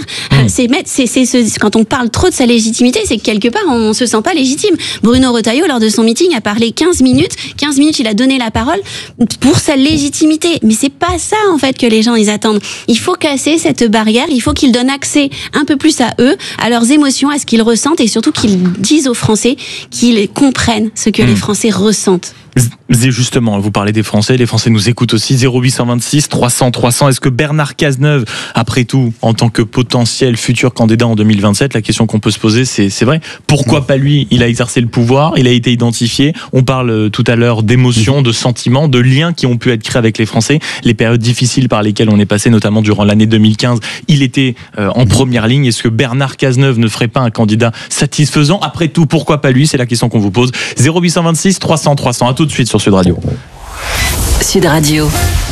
quand on parle trop de sa légitimité, c'est que quelque part, on se sent pas légitime. Bruno Retailleau, lors de son meeting, a parlé 15 minutes. 15 minutes, il a donné la parole pour sa légitimité. Mais c'est pas ça, en fait, que les gens, ils attendent. Il faut casser cette barrière. Il faut qu'ils donnent accès un peu plus à eux, à leurs émotions, à ce qu'ils ressentent et surtout qu'ils disent aux Français qu'ils comprennent ce que les Français ressentent. Justement, vous parlez des Français, les Français nous écoutent aussi. 0826 300 300. Est-ce que Bernard Cazeneuve, après tout, en tant que potentiel futur candidat en 2027, la question qu'on peut se poser, c'est vrai, pourquoi pas lui? Il a exercé le pouvoir, il a été identifié. On parle tout à l'heure d'émotions, de sentiments, de liens qui ont pu être créés avec les Français, les périodes difficiles par lesquelles on est passé, notamment durant l'année 2015. Il était en première ligne. Est-ce que Bernard Cazeneuve ne ferait pas un candidat satisfaisant? Après tout, pourquoi pas lui? C'est la question qu'on vous pose. 0826 300 300. À tout de suite sur Sud Radio. Sud Radio.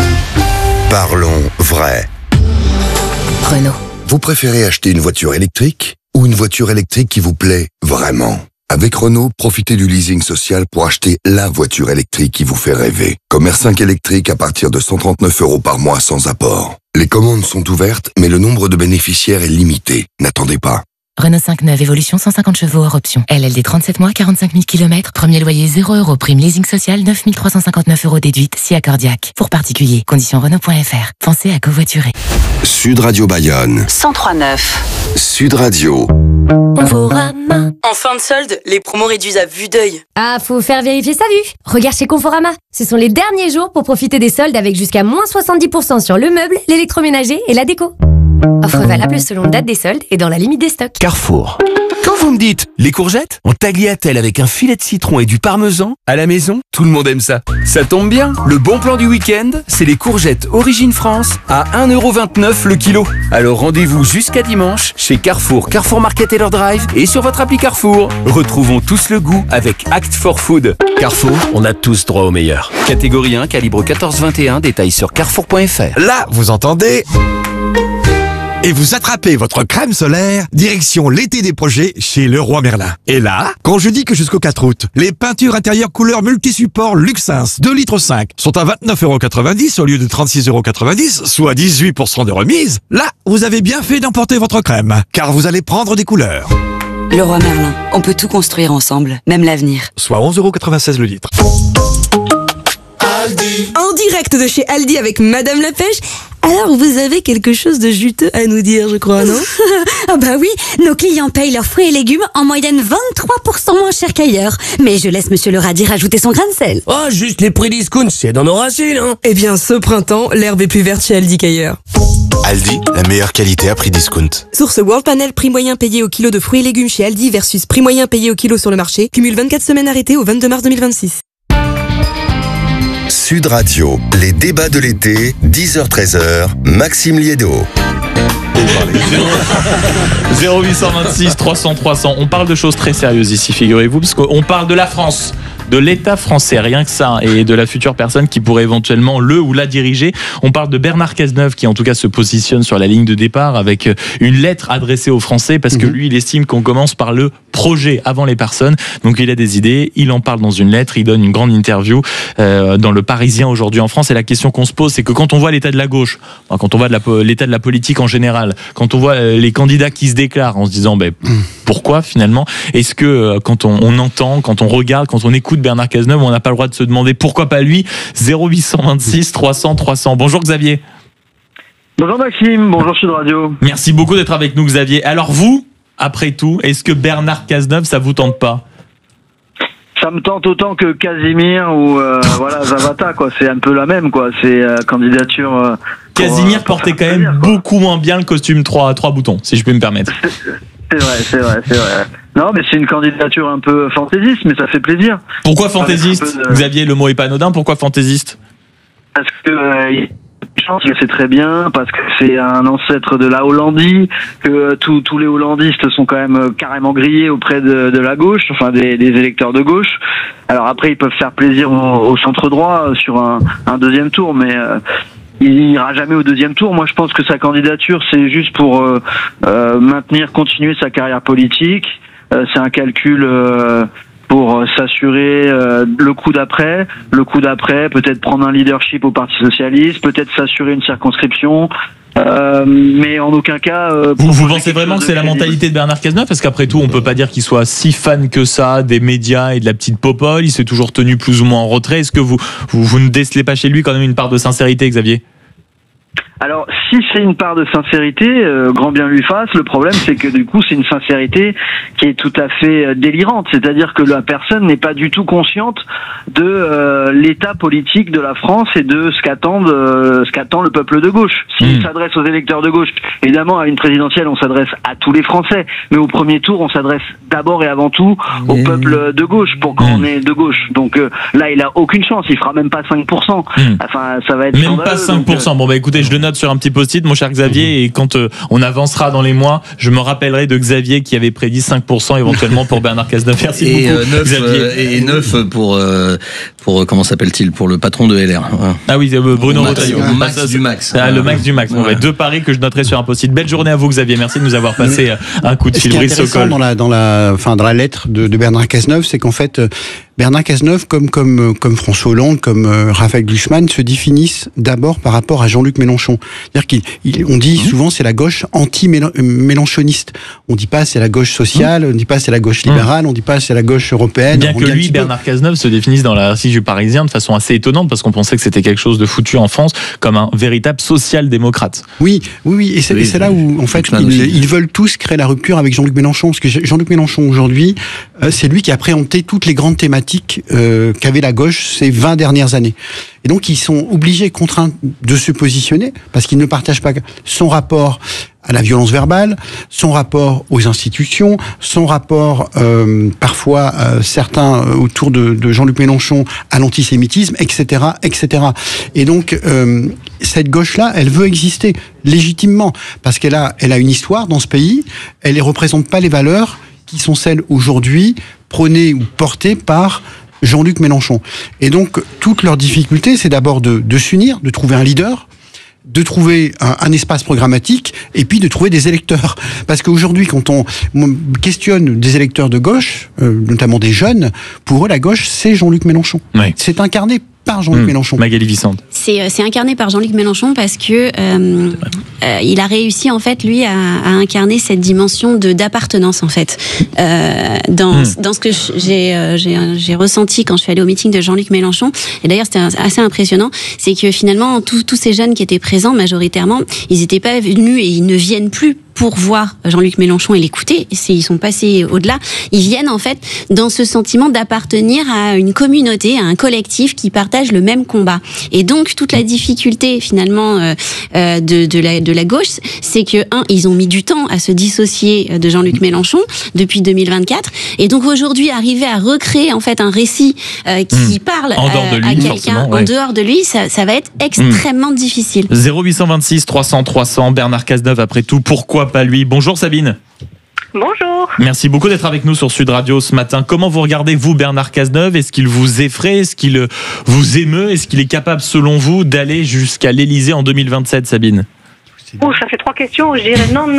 Parlons vrai. Renault. Vous préférez acheter une voiture électrique ou une voiture électrique qui vous plaît vraiment? Avec Renault, profitez du leasing social pour acheter la voiture électrique qui vous fait rêver. Comme R5 électrique à partir de 139 € par mois sans apport. Les commandes sont ouvertes, mais le nombre de bénéficiaires est limité. N'attendez pas. Renault 5 neuve évolution 150 chevaux hors option. LLD 37 mois, 45 000 km. Premier loyer 0 €. Prime leasing social 9 359 € déduite si accordiaque. Pour particulier. Conditions Renault.fr. Pensez à covoiturer. Sud Radio Bayonne. 103.9. Sud Radio. Conforama. En fin de solde, les promos réduisent à vue d'œil. Ah, faut faire vérifier sa vue. Regarde chez Conforama. Ce sont les derniers jours pour profiter des soldes avec jusqu'à moins 70% sur le meuble, l'électroménager et la déco. Offre valable selon date des soldes et dans la limite des stocks. Carrefour. Quand vous me dites les courgettes en tagliatelle avec un filet de citron et du parmesan, à la maison, tout le monde aime ça. Ça tombe bien, le bon plan du week-end, c'est les courgettes Origine France à 1,29 € le kilo. Alors rendez-vous jusqu'à dimanche chez Carrefour, Carrefour Market et leur drive et sur votre appli Carrefour. Retrouvons tous le goût avec Act for Food. Carrefour, on a tous droit au meilleur. Catégorie 1, calibre 14-21, détails sur carrefour.fr. Là, vous entendez ? Et vous attrapez votre crème solaire, direction l'été des projets chez Leroy Merlin. Et là, quand je dis que jusqu'au 4 août, les peintures intérieures couleur multisupport Luxins 2,5 litres sont à 29,90 € au lieu de 36,90 €, soit 18% de remise, là, vous avez bien fait d'emporter votre crème, car vous allez prendre des couleurs. Leroy Merlin, on peut tout construire ensemble, même l'avenir. Soit 11,96 € le litre. Aldi. En direct de chez Aldi avec Madame la Pêche. Alors, vous avez quelque chose de juteux à nous dire, je crois, non? Ah bah oui, nos clients payent leurs fruits et légumes en moyenne 23% moins cher qu'ailleurs. Mais je laisse Monsieur le radis rajouter son grain de sel. Oh, juste les prix discount, c'est dans nos racines, hein. Eh bien, ce printemps, l'herbe est plus verte chez Aldi qu'ailleurs. Aldi, la meilleure qualité à prix discount. Source World Panel, prix moyen payé au kilo de fruits et légumes chez Aldi versus prix moyen payé au kilo sur le marché. Cumule 24 semaines arrêtées au 22 mars 2026. Sud Radio, les débats de l'été, 10h-13h, Maxime Liédo. 0826 300 300. On parle de choses très sérieuses ici, figurez-vous, parce qu'on parle de la France, de l'État français, rien que ça, et de la future personne qui pourrait éventuellement le ou la diriger. On parle de Bernard Cazeneuve qui en tout cas se positionne sur la ligne de départ avec une lettre adressée aux Français parce que lui, il estime qu'on commence par le projet avant les personnes. Donc il a des idées, il en parle dans une lettre, il donne une grande interview dans Le Parisien aujourd'hui en France. Et la question qu'on se pose, c'est que quand on voit l'état de la gauche, quand on voit l'état de la politique en général, quand on voit les candidats qui se déclarent en se disant pourquoi finalement, est-ce que quand on entend, quand on regarde, quand on écoute Bernard Cazeneuve, on n'a pas le droit de se demander pourquoi pas lui? 0826 300 300. Bonjour Xavier. Bonjour Maxime, bonjour Sud Radio. Merci beaucoup d'être avec nous Xavier. Alors vous, après tout, est-ce que Bernard Cazeneuve, ça vous tente pas? Ça me tente autant que Casimir ou voilà Zavata, quoi. C'est un peu la même, quoi. C'est candidature. Casimir portait quand même beaucoup moins bien le costume 3 boutons, si je peux me permettre. C'est vrai. Non, mais c'est une candidature un peu fantaisiste, mais ça fait plaisir. Pourquoi fantaisiste, Xavier? Le mot est pas anodin. Pourquoi fantaisiste? Parce que je le sais très bien, parce que c'est un ancêtre de la Hollandie, que tous les hollandistes sont quand même carrément grillés auprès de la gauche, enfin des électeurs de gauche. Alors après, ils peuvent faire plaisir au centre droit sur un deuxième tour, mais il n'ira jamais au deuxième tour. Moi, je pense que sa candidature, c'est juste pour continuer sa carrière politique. C'est un calcul pour s'assurer le coup d'après, peut-être prendre un leadership au Parti Socialiste, peut-être s'assurer une circonscription. Mais en aucun cas. Vous pensez vraiment que c'est la mentalité de Bernard Cazeneuve? Parce qu'après tout, on peut pas dire qu'il soit si fan que ça des médias et de la petite popole. Il s'est toujours tenu plus ou moins en retrait. Est-ce que vous ne décelez pas chez lui quand même une part de sincérité, Xavier? Alors, si c'est une part de sincérité, grand bien lui fasse. Le problème, c'est que du coup, c'est une sincérité qui est tout à fait délirante. C'est-à-dire que la personne n'est pas du tout consciente de l'état politique de la France et de ce qu'attend le peuple de gauche. S'il s'adresse aux électeurs de gauche, évidemment, à une présidentielle, on s'adresse à tous les Français. Mais au premier tour, on s'adresse d'abord et avant tout au peuple de gauche, pour quand on est de gauche. Donc là, il a aucune chance. Il fera même pas 5%. Enfin, ça va être même pas 5%. Bon, bah écoutez, je le note sur un petit post-it, mon cher Xavier, et quand on avancera dans les mois, je me rappellerai de Xavier qui avait prédit 5% éventuellement pour Bernard Cazeneuve. Merci beaucoup, Xavier. Et 9 pour comment s'appelle-t-il, pour le patron de LR. Ah oui, Bruno Retailleau. Le max du max. Le max du max. Bon, ouais. Deux paris que je noterai sur un post-it. Belle journée à vous, Xavier. Merci de nous avoir passé un coup de fil. Ce qui est intéressant dans la lettre de Bernard Cazeneuve, c'est qu'en fait, Bernard Cazeneuve, comme François Hollande, comme Raphaël Glucksmann, se définissent d'abord par rapport à Jean-Luc Mélenchon. C'est-à-dire qu'on dit souvent c'est la gauche anti-mélenchoniste. On dit pas c'est la gauche sociale, on dit pas c'est la gauche libérale, on dit pas c'est la gauche européenne. Bien que lui, Bernard Cazeneuve, se définisse dans l'article du Parisien de façon assez étonnante, parce qu'on pensait que c'était quelque chose de foutu en France, comme un véritable social-démocrate. Oui, et c'est là où en fait ils veulent tous créer la rupture avec Jean-Luc Mélenchon, parce que Jean-Luc Mélenchon aujourd'hui, c'est lui qui a préempté toutes les grandes thématiques qu'avait la gauche ces 20 dernières années. Et donc, ils sont obligés, contraints de se positionner, parce qu'ils ne partagent pas son rapport à la violence verbale, son rapport aux institutions, son rapport, parfois, certains autour de Jean-Luc Mélenchon, à l'antisémitisme, etc., etc. Et donc, cette gauche-là, elle veut exister légitimement, parce qu'elle a une histoire dans ce pays, elle ne représente pas les valeurs qui sont celles aujourd'hui prônées ou portées par Jean-Luc Mélenchon. Et donc, toute leur difficulté, c'est d'abord de s'unir, de trouver un leader, de trouver un espace programmatique, et puis de trouver des électeurs. Parce qu'aujourd'hui, quand on questionne des électeurs de gauche, notamment des jeunes, pour eux, la gauche, c'est Jean-Luc Mélenchon. Oui. C'est incarné par Jean-Luc Mélenchon. Magali Vicente. C'est incarné par Jean-Luc Mélenchon parce que il a réussi en fait lui à incarner cette dimension d'appartenance en fait dans ce que j'ai ressenti quand je suis allée au meeting de Jean-Luc Mélenchon. Et d'ailleurs c'était assez impressionnant, c'est que finalement tous ces jeunes qui étaient présents majoritairement, ils n'étaient pas venus et ils ne viennent plus pour voir Jean-Luc Mélenchon et l'écouter. Ils sont passés au-delà. Ils viennent en fait dans ce sentiment d'appartenir à une communauté, à un collectif qui partage le même combat. Et donc toute la difficulté finalement de la gauche, c'est que ils ont mis du temps à se dissocier de Jean-Luc Mélenchon depuis 2024. Et donc aujourd'hui, arriver à recréer en fait un récit qui parle à quelqu'un en dehors de lui, ça va être extrêmement difficile. 0826 300 300. Bernard Cazeneuve, après tout, pourquoi pas lui? Bonjour Sabine. Bonjour. Merci beaucoup d'être avec nous sur Sud Radio ce matin. Comment vous regardez, vous, Bernard Cazeneuve? Est-ce qu'il vous effraie? Est-ce qu'il vous émeut? Est-ce qu'il est capable, selon vous, d'aller jusqu'à l'Élysée en 2027, Sabine? Oh, ça fait 3 questions. Je dirais non.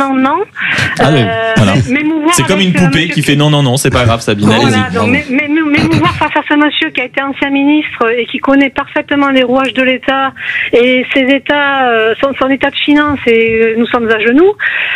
Voilà. C'est comme une poupée qui fait non, c'est pas grave, Sabine. Voilà, m'émouvoir face à ce monsieur qui a été ancien ministre et qui connaît parfaitement les rouages de l'État et ses états, son état de finance, et nous sommes à genoux.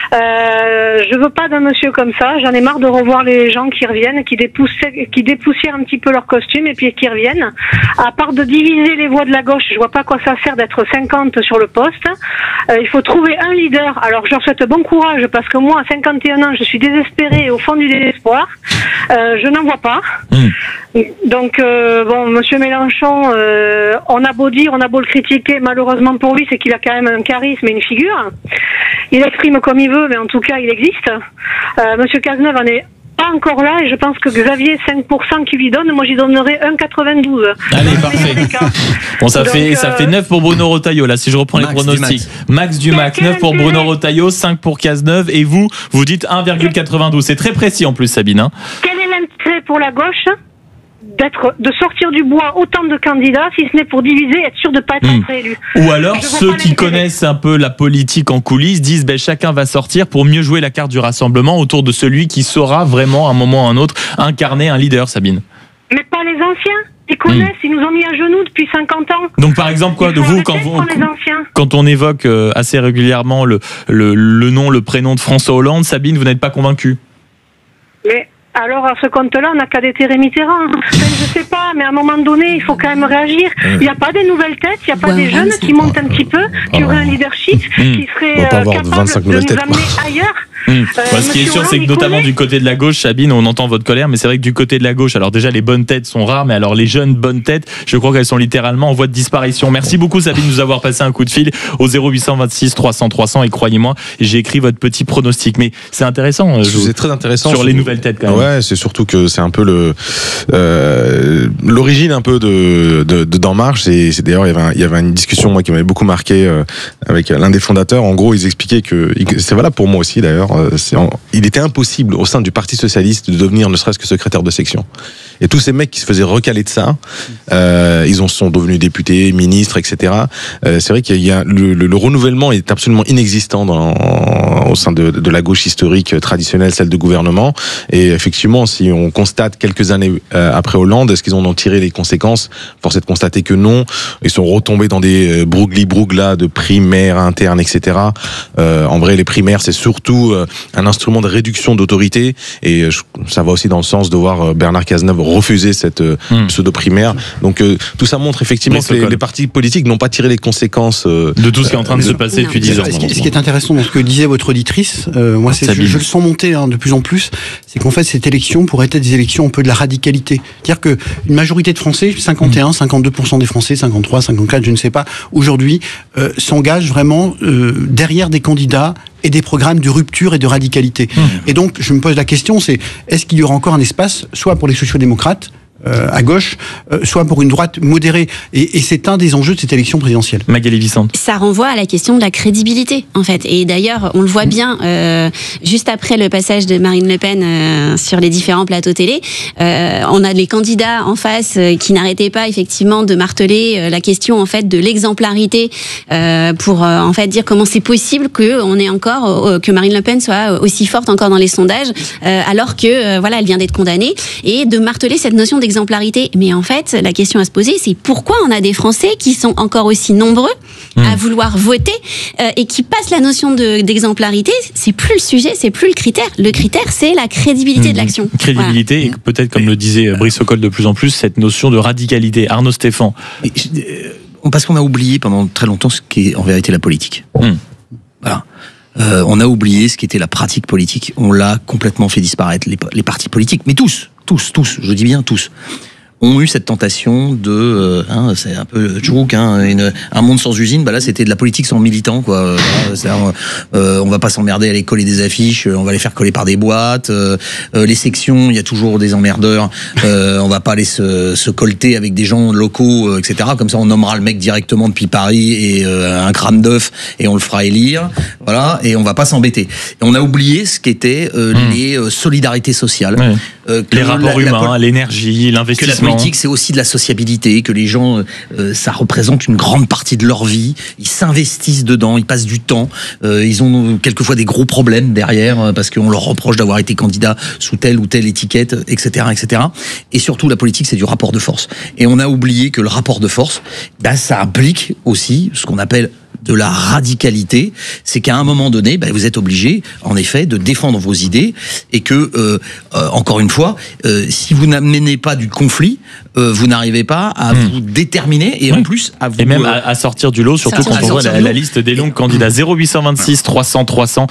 Je veux pas d'un monsieur comme ça. J'en ai marre de revoir les gens qui reviennent, qui dépoussièrent un petit peu leur costume et puis qui reviennent. À part de diviser les voix de la gauche, je vois pas à quoi ça sert d'être 50 sur le poste. Il faut trouver un leader. Alors je leur souhaite bon courage parce que moi à 51 ans je suis désespérée au fond du désespoir. Je n'en vois pas. Donc monsieur Mélenchon, on a beau dire, on a beau le critiquer, malheureusement pour lui c'est qu'il a quand même un charisme et une figure. Il exprime comme il veut, mais en tout cas il existe. Monsieur Cazeneuve en est pas encore là et je pense que Xavier, 5% qui lui donne, moi j'y donnerais 1,92. Allez, parfait. Bon, ça fait 9 pour Bruno Retailleau, là, si je reprends les pronostics. Max du Max, 9 pour Bruno Retailleau, 5 pour Cazeneuve, et vous dites 1,92. C'est très précis en plus, Sabine. Hein. Quel est l'intérêt pour la gauche de sortir du bois autant de candidats, si ce n'est pour diviser et être sûr de ne pas être réélu. Ou alors ceux qui connaissent un peu la politique en coulisses disent chacun va sortir pour mieux jouer la carte du rassemblement autour de celui qui saura vraiment à un moment ou à un autre incarner un leader, Sabine. Mais pas les anciens. Ils connaissent, ils nous ont mis à genoux depuis 50 ans. Donc par exemple quoi, de vous quand on évoque assez régulièrement le nom, le prénom de François Hollande, Sabine, vous n'êtes pas convaincue? Mais alors, à ce compte-là, on n'a qu'à déterrer Mitterrand. Je sais pas, mais à un moment donné, il faut quand même réagir. Il n'y a pas des nouvelles têtes, il n'y a pas des jeunes qui montent un petit peu, qui auraient un leadership, qui seraient capables de nous amener ailleurs. Ce qui est sûr, c'est que notamment du côté de la gauche, Sabine, on entend votre colère, mais c'est vrai que du côté de la gauche, alors déjà les bonnes têtes sont rares, mais alors les jeunes bonnes têtes, je crois qu'elles sont littéralement en voie de disparition. Merci beaucoup, Sabine, de nous avoir passé un coup de fil au 0826 300 300 et croyez-moi, j'ai écrit votre petit pronostic. Mais c'est intéressant. C'est très intéressant sur les nouvelles têtes quand même. Ouais, c'est surtout que c'est un peu l'origine un peu de d'En Marche. Et c'est d'ailleurs il y avait une discussion moi qui m'avait beaucoup marqué avec l'un des fondateurs. En gros, ils expliquaient que c'est valable pour moi aussi d'ailleurs. Il était impossible au sein du Parti socialiste de devenir ne serait-ce que secrétaire de section. Et tous ces mecs qui se faisaient recaler de ça, ils sont devenus députés, ministres, etc. C'est vrai qu'il y a le renouvellement est absolument inexistant au sein de la gauche historique traditionnelle, celle de gouvernement. Et effectivement, si on constate quelques années après Hollande, est-ce qu'ils en ont tiré les conséquences? Force est de constater que non. Ils sont retombés dans des brougli-brouglas de primaires internes, etc. En vrai, les primaires, c'est surtout un instrument de réduction d'autorité. Et ça va aussi dans le sens de voir Bernard Cazeneuve refuser cette pseudo-primaire. Donc tout ça montre effectivement que les partis politiques n'ont pas tiré les conséquences de tout ce qui est en train de se passer depuis 10 ans. Ce qui est intéressant dans ce que disait votre auditrice, moi je le sens monter de plus en plus, c'est qu'en fait cette élection pourrait être des élections un peu de la radicalité. C'est-à-dire qu'une majorité de Français, 51, 52% des Français, 53, 54, je ne sais pas, aujourd'hui s'engagent vraiment derrière des candidats et des programmes de rupture et de radicalité. Et donc, je me pose la question, est-ce qu'il y aura encore un espace, soit pour les sociodémocrates, à gauche, soit pour une droite modérée. Et c'est un des enjeux de cette élection présidentielle. Magali Vicente. Ça renvoie à la question de la crédibilité, en fait. Et d'ailleurs, on le voit bien, juste après le passage de Marine Le Pen sur les différents plateaux télé, on a les candidats en face qui n'arrêtaient pas, effectivement, de marteler la question, en fait, de l'exemplarité pour, en fait, dire comment c'est possible que Marine Le Pen soit aussi forte encore dans les sondages, alors que, voilà, elle vient d'être condamnée, et de marteler cette notion d'exemplarité. Mais en fait, la question à se poser, c'est pourquoi on a des Français qui sont encore aussi nombreux à vouloir voter et qui passent la notion d'exemplarité. C'est plus le sujet, c'est plus le critère. Le critère, c'est la crédibilité de l'action. Crédibilité, voilà. Et peut-être, comme le disait Brice Ocol de plus en plus, cette notion de radicalité. Arnaud Stéphan. Parce qu'on a oublié pendant très longtemps ce qu'est en vérité la politique. Voilà. On a oublié ce qu'était la pratique politique. On l'a complètement fait disparaître. Les partis politiques, mais tous, je dis bien tous, ont eu cette tentation de, c'est un peu tchouk, un monde sans usine. Bah là, c'était de la politique sans militants, quoi. On va pas s'emmerder à aller coller des affiches, on va les faire coller par des boîtes. Les sections, il y a toujours des emmerdeurs. On va pas aller se colter avec des gens locaux, etc. Comme ça, on nommera le mec directement depuis Paris et un crâne d'œuf et on le fera élire. Voilà, et on va pas s'embêter. Et on a oublié ce qu'étaient les solidarités sociales. Les rapports humains, l'énergie, l'investissement. Que la politique, c'est aussi de la sociabilité, que les gens, ça représente une grande partie de leur vie. Ils s'investissent dedans, ils passent du temps. Ils ont quelquefois des gros problèmes derrière parce qu'on leur reproche d'avoir été candidat sous telle ou telle étiquette, etc., etc. Et surtout, la politique, c'est du rapport de force. Et on a oublié que le rapport de force, ça implique aussi ce qu'on appelle de la radicalité, c'est qu'à un moment donné, vous êtes obligé, en effet, de défendre vos idées et que, encore une fois, si vous n'amenez pas du conflit, vous n'arrivez pas à vous déterminer et en plus à vous... Et même à sortir du lot, surtout quand on voit la liste des longs candidats. 0826 300 300.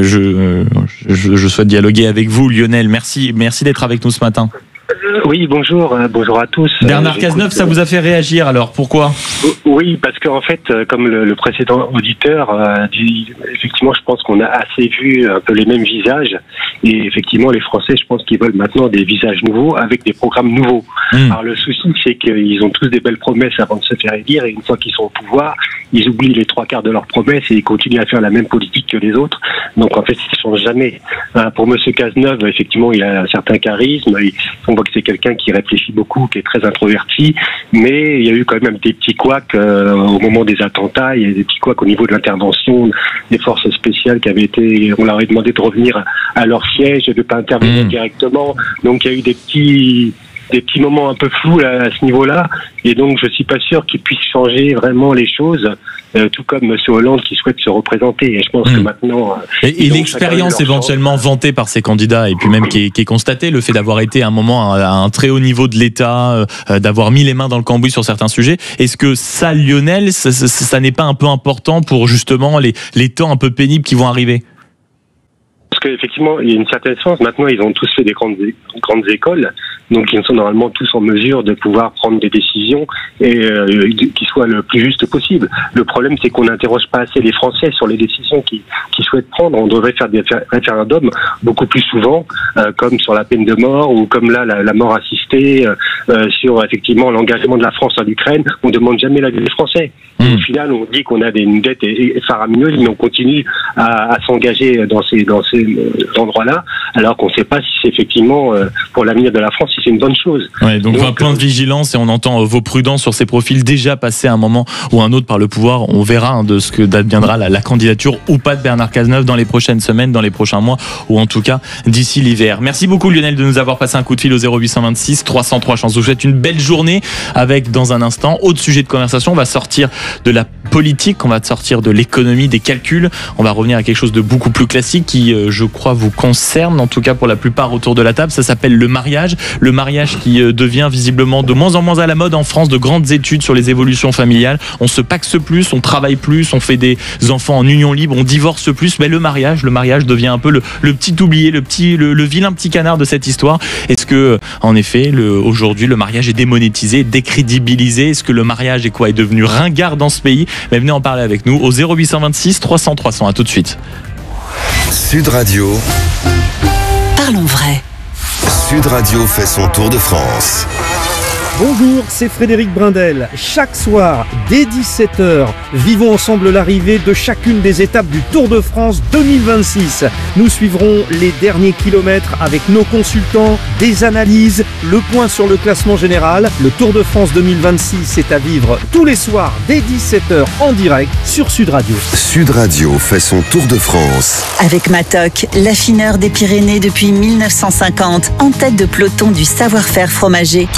Je souhaite dialoguer avec vous, Lionel. Merci d'être avec nous ce matin. Oui, bonjour à tous. Bernard Cazeneuve, ça vous a fait réagir alors, pourquoi ? Oui, parce qu'en fait, comme le précédent auditeur dit, effectivement, je pense qu'on a assez vu un peu les mêmes visages. Et effectivement, les Français, je pense qu'ils veulent maintenant des visages nouveaux avec des programmes nouveaux. Alors le souci, c'est qu'ils ont tous des belles promesses avant de se faire élire, et une fois qu'ils sont au pouvoir, ils oublient les 3/4 de leurs promesses et ils continuent à faire la même politique que les autres. Donc en fait, ils ne changent jamais. Pour Monsieur Cazeneuve, effectivement, il a un certain charisme. On voit que c'est quelqu'un qui réfléchit beaucoup, qui est très introverti, mais il y a eu quand même des petits couacs au moment des attentats. Il y a des petits couacs au niveau de l'intervention des forces spéciales qui avaient été. On leur avait demandé de revenir à leur siège et de ne pas intervenir directement. Donc il y a eu des petits moments un peu flous à ce niveau-là, et donc je suis pas sûr qu'ils puissent changer vraiment les choses, tout comme M. Hollande qui souhaite se représenter. Et je pense que maintenant... Et l'expérience éventuellement vantée par ces candidats, et puis même qui est constatée, le fait d'avoir été à un moment à un très haut niveau de l'État, d'avoir mis les mains dans le cambouis sur certains sujets, est-ce que ça, Lionel, ça n'est pas un peu important pour justement les temps un peu pénibles qui vont arriver ? Parce qu'effectivement, il y a une certaine chance. Maintenant, ils ont tous fait des grandes écoles, donc ils sont normalement tous en mesure de pouvoir prendre des décisions et qui soient le plus justes possible. Le problème, c'est qu'on n'interroge pas assez les Français sur les décisions qu'ils souhaitent prendre. On devrait faire des référendums beaucoup plus souvent, comme sur la peine de mort ou comme là la mort assistée, sur effectivement l'engagement de la France en Ukraine. On ne demande jamais l'avis des Français. Au final, on dit qu'on a une dette faramineuse, mais on continue à s'engager dans ces endroits-là, alors qu'on ne sait pas si c'est effectivement pour l'avenir de la France, si c'est une bonne chose. Ouais, donc un point de vigilance, et on entend vos prudences sur ces profils déjà passés à un moment ou un autre par le pouvoir. On verra de ce que deviendra la candidature ou pas de Bernard Cazeneuve dans les prochaines semaines, dans les prochains mois, ou en tout cas d'ici l'hiver. Merci beaucoup Lionel de nous avoir passé un coup de fil au 0826 303 chances. Je vous souhaite une belle journée avec, dans un instant, autre sujet de conversation. On va sortir de la politique, on va sortir de l'économie, des calculs. On va revenir à quelque chose de beaucoup plus classique qui, je crois, vous concerne, en tout cas pour la plupart autour de la table. Ça s'appelle le mariage. Le mariage qui devient visiblement de moins en moins à la mode en France. De grandes études sur les évolutions familiales. On se paxe plus, on travaille plus, on fait des enfants en union libre, on divorce plus. Mais le mariage devient un peu le petit oublié, le vilain petit canard de cette histoire. Est-ce que, en effet, aujourd'hui, le mariage est démonétisé, décrédibilisé? Est-ce que le mariage est devenu ringard dans ce pays? Mais venez en parler avec nous au 0826 300 300. À tout de suite. Sud Radio. Parlons vrai. Sud Radio fait son tour de France. Bonjour, c'est Frédéric Brindel. Chaque soir, dès 17h, vivons ensemble l'arrivée de chacune des étapes du Tour de France 2026. Nous suivrons les derniers kilomètres avec nos consultants, des analyses, le point sur le classement général. Le Tour de France 2026 est à vivre tous les soirs dès 17h en direct sur Sud Radio. Sud Radio fait son Tour de France. Avec Matok, l'affineur des Pyrénées depuis 1950, en tête de peloton du savoir-faire fromager.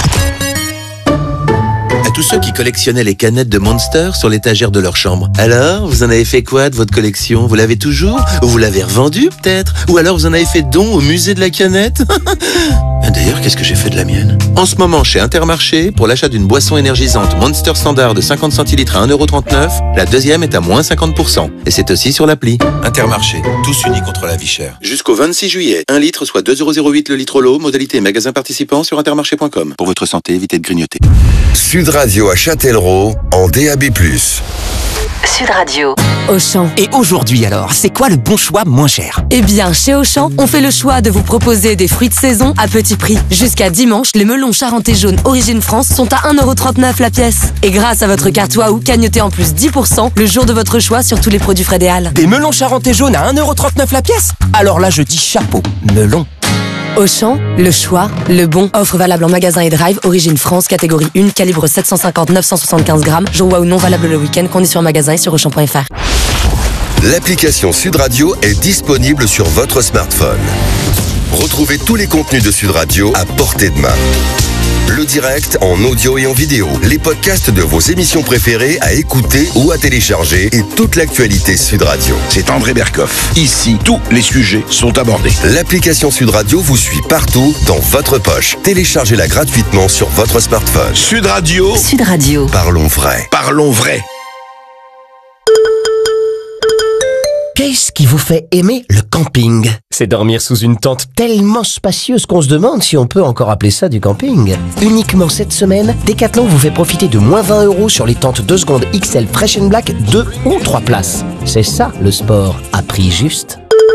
À tous ceux qui collectionnaient les canettes de Monster sur l'étagère de leur chambre. Alors, vous en avez fait quoi de votre collection? Vous l'avez toujours? Ou vous l'avez revendue peut-être? Ou alors vous en avez fait don au musée de la canette? D'ailleurs, qu'est-ce que j'ai fait de la mienne? En ce moment, chez Intermarché, pour l'achat d'une boisson énergisante Monster Standard de 50 centilitres à 1,39€, la deuxième est à moins 50%. Et c'est aussi sur l'appli. Intermarché, tous unis contre la vie chère. Jusqu'au 26 juillet, 1 litre soit 2,08€ le litre l'eau, modalité magasin participant sur intermarché.com. Pour votre santé, évitez de grignoter. Sud Radio à Châtellerault en DAB+. Sud Radio. Auchan. Et aujourd'hui alors, c'est quoi le bon choix moins cher? Eh bien, chez Auchan, on fait le choix de vous proposer des fruits de saison à petit prix. Jusqu'à dimanche, les melons charentais jaunes Origine France sont à 1,39€ la pièce. Et grâce à votre carte Waouh, cagnotez en plus 10% le jour de votre choix sur tous les produits frais des Halles. Des melons charentais jaunes à 1,39€ la pièce? Alors là, je dis chapeau, melon. Auchan, le choix, le bon. Offre valable en magasin et drive, Origine France, catégorie 1, calibre 750-975 grammes. Jour Waouh non valable le week-end, conditions en magasin et sur Auchan.fr. L'application Sud Radio est disponible sur votre smartphone. Retrouvez tous les contenus de Sud Radio à portée de main. Le direct en audio et en vidéo, les podcasts de vos émissions préférées à écouter ou à télécharger et toute l'actualité Sud Radio. C'est André Berkoff. Ici, tous les sujets sont abordés. L'application Sud Radio vous suit partout dans votre poche. Téléchargez-la gratuitement sur votre smartphone. Sud Radio. Sud Radio. Parlons vrai. Parlons vrai. Qu'est-ce qui vous fait aimer le camping? C'est dormir sous une tente tellement spacieuse qu'on se demande si on peut encore appeler ça du camping. Uniquement cette semaine, Decathlon vous fait profiter de moins 20 € sur les tentes 2 secondes XL Fresh & Black 2 ou 3 places. C'est ça le sport, à prix juste.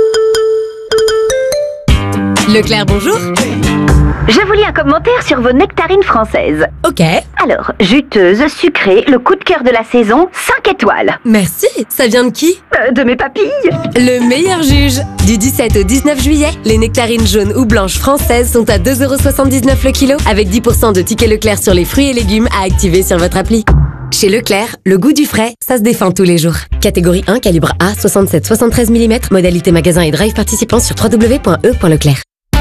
Leclerc, bonjour. Je vous lis un commentaire sur vos nectarines françaises. Ok. Alors, juteuse, sucrée, le coup de cœur de la saison, 5 étoiles. Merci. Ça vient de qui? De mes papilles. Le meilleur juge. Du 17 au 19 juillet, les nectarines jaunes ou blanches françaises sont à 2,79 € le kilo, avec 10% de tickets Leclerc sur les fruits et légumes à activer sur votre appli. Chez Leclerc, le goût du frais, ça se défend tous les jours. Catégorie 1, calibre A, 67-73 mm, modalité magasin et drive participant sur www.e.leclerc.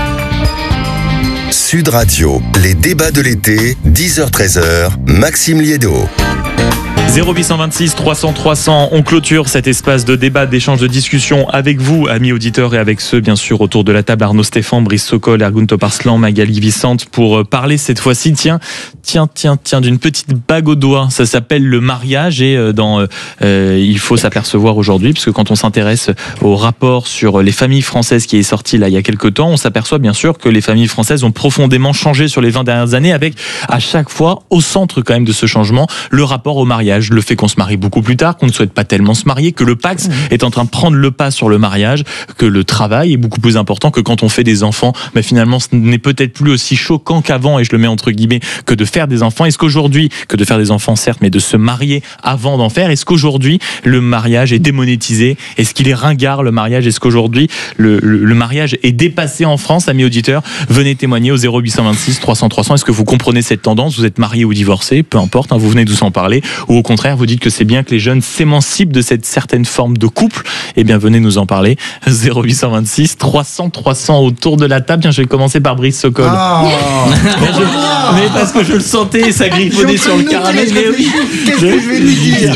Sud Radio, les débats de l'été, 10h-13h, Maxime Liédo. 0826 300 300, on clôture cet espace de débat, d'échange, de discussion avec vous, amis auditeurs, et avec ceux, bien sûr, autour de la table, Arnaud Stéphane, Brice Sokol, Ergun Toparslan, Magali Vicente, pour parler cette fois-ci, tiens, d'une petite bague au doigt. Ça s'appelle le mariage, et il faut s'apercevoir aujourd'hui, parce que quand on s'intéresse au rapport sur les familles françaises qui est sorti là il y a quelques temps, on s'aperçoit bien sûr que les familles françaises ont profondément changé sur les 20 dernières années, avec à chaque fois, au centre quand même de ce changement, le rapport au mariage. Le fait qu'on se marie beaucoup plus tard, qu'on ne souhaite pas tellement se marier, que le Pacs est en train de prendre le pas sur le mariage, que le travail est beaucoup plus important, que quand on fait des enfants, mais finalement ce n'est peut-être plus aussi choquant qu'avant, et je le mets entre guillemets, que de faire des enfants. Est-ce qu'aujourd'hui, que de faire des enfants certes, mais de se marier avant d'en faire, est-ce qu'aujourd'hui le mariage est démonétisé? Est-ce qu'il est ringard le mariage? Est-ce qu'aujourd'hui le mariage est dépassé en France? Amis auditeurs, venez témoigner au 0826 300 300. Est-ce que vous comprenez cette tendance? Vous êtes marié ou divorcé, peu importe, vous venez tous en parler, ou au contraire vous dites que c'est bien que les jeunes s'émancipent de cette certaine forme de couple, eh bien venez nous en parler. 0826 300 300 autour de la table. Tiens, je vais commencer par Brice Sokol. Mais parce que je le sentais, ça griffonnait sur le caramel. Qu'est-ce que je vais lui dire?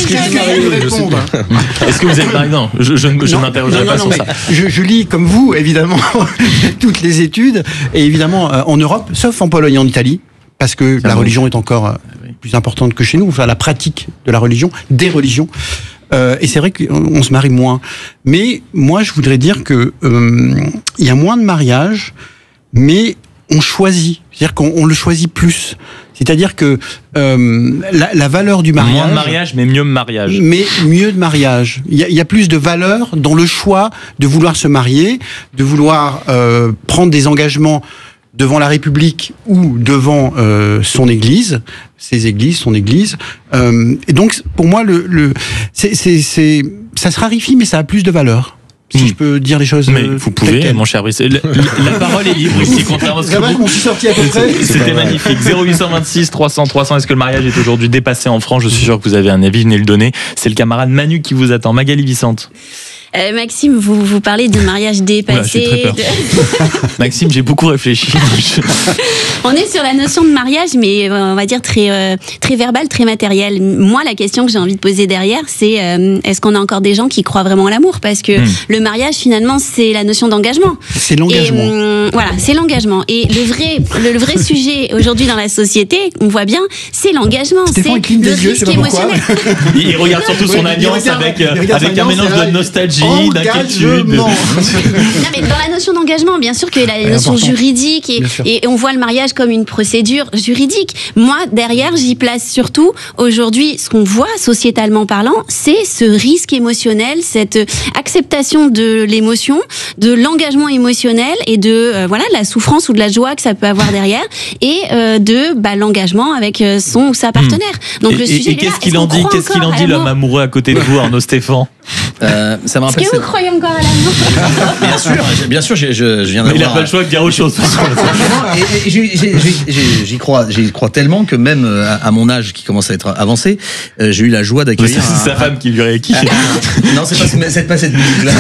Est-ce que vous êtes marié? Non, je m'interrogerai pas sur ça. Je lis comme vous, évidemment, toutes les études, et évidemment en Europe, sauf en Pologne et en Italie, parce que la religion est encore plus importante que chez nous, enfin la pratique de la religion, des religions. Et c'est vrai qu'on se marie moins. Mais moi, je voudrais dire que il y a moins de mariages, mais on choisit. C'est-à-dire qu'on le choisit plus. C'est-à-dire que la valeur du mariage... Moins de mariage, mais mieux de mariage. Mais mieux de mariage. Il y a plus de valeur dans le choix de vouloir se marier, de vouloir prendre des engagements devant la République ou devant son Église, ses églises, son Église. Et donc, pour moi, ça se raréfie, mais ça a plus de valeur. Si je peux dire les choses. Mais vous pouvez, mon cher Brice. La parole est libre ici, contrairement à ce que vous... sorti à peu près. C'était magnifique. 0826 300 300. Est-ce que le mariage est aujourd'hui dépassé en France? Je suis sûr que vous avez un avis, venez le donner. C'est le camarade Manu qui vous attend. Magali Vicente. Maxime, vous parlez de mariage dépassé. Voilà, j'ai très peur. Maxime, j'ai beaucoup réfléchi. On est sur la notion de mariage, mais on va dire très verbal, très matériel. Moi, la question que j'ai envie de poser derrière, c'est est-ce qu'on a encore des gens qui croient vraiment à l'amour? Parce que le mariage, finalement, c'est la notion d'engagement. C'est l'engagement. Et, voilà, c'est l'engagement. Et le vrai sujet aujourd'hui dans la société, on voit bien, c'est l'engagement. Stéphane, c'est le risque émotionnel. Il regarde surtout son alliance avec un mélange de nostalgie, d'inquiétude. Non, mais dans la notion d'engagement, bien sûr qu'il y a la notion juridique et on voit le mariage comme une procédure juridique. Moi, derrière, j'y place surtout aujourd'hui ce qu'on voit sociétalement parlant, c'est ce risque émotionnel, cette acceptation de l'émotion, de l'engagement émotionnel et de la souffrance ou de la joie que ça peut avoir derrière et de l'engagement avec son ou sa partenaire. Donc le sujet et qu'est-ce qu'il en dit? Qu'est-ce qu'il en dit l'homme amoureux à côté de vous, Arnaud Stéphane? Ça me rappelle. Est-ce que vous croyez encore à l'amour? Bien sûr, je viens d'avoir. Il n'a pas le choix de dire autre chose. J'y crois tellement que même à mon âge qui commence à être avancé, j'ai eu la joie d'accueillir. C'est sa femme qui lui rééquipe. Non, c'est pas cette musique-là.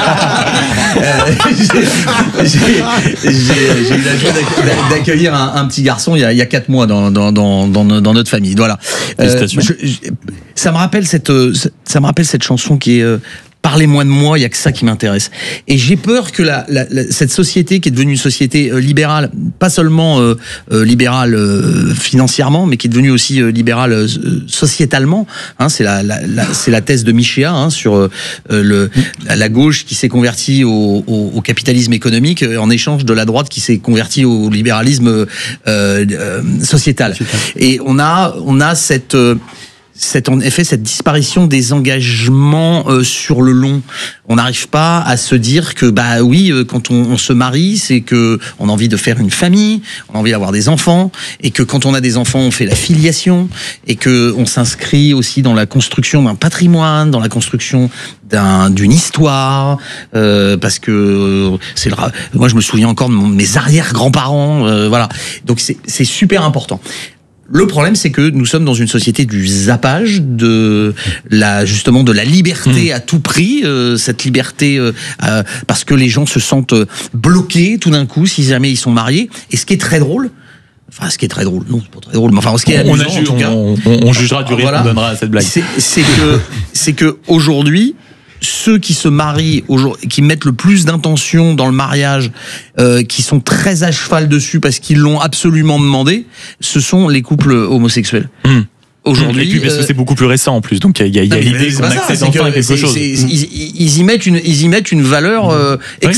J'ai eu la joie d'accueillir un petit garçon il y a 4 mois dans notre famille. Voilà. Ça me rappelle cette chanson qui est parlez-moi de moi, il y a que ça qui m'intéresse. Et j'ai peur que cette société qui est devenue une société libérale, pas seulement libérale financièrement, mais qui est devenue aussi libérale sociétalement, hein, c'est la thèse de Michéa, hein, sur la gauche qui s'est convertie au capitalisme économique en échange de la droite qui s'est convertie au libéralisme sociétal. Et on a cette disparition des engagements sur le long. On n'arrive pas à se dire que quand on se marie, c'est que on a envie de faire une famille, on a envie d'avoir des enfants, et que quand on a des enfants, on fait la filiation, et que on s'inscrit aussi dans la construction d'un patrimoine, dans la construction d'une histoire, parce que moi je me souviens encore de mes arrière-grands-parents, voilà. Donc c'est super important. Le problème, c'est que nous sommes dans une société du zappage, justement de la liberté à tout prix, cette liberté parce que les gens se sentent bloqués tout d'un coup si jamais ils sont mariés. Et ce qui est très drôle, non, c'est pas très drôle, mais enfin, ce qui est amusant, en tout cas, on jugera du rire qu'on donnera à cette blague. C'est que aujourd'hui, ceux qui se marient, qui mettent le plus d'intention dans le mariage, qui sont très à cheval dessus parce qu'ils l'ont absolument demandé, ce sont les couples homosexuels. Aujourd'hui, et puis parce que c'est beaucoup plus récent en plus, donc il y a l'idée qu'on accède enfin à quelque chose. Ils y mettent une valeur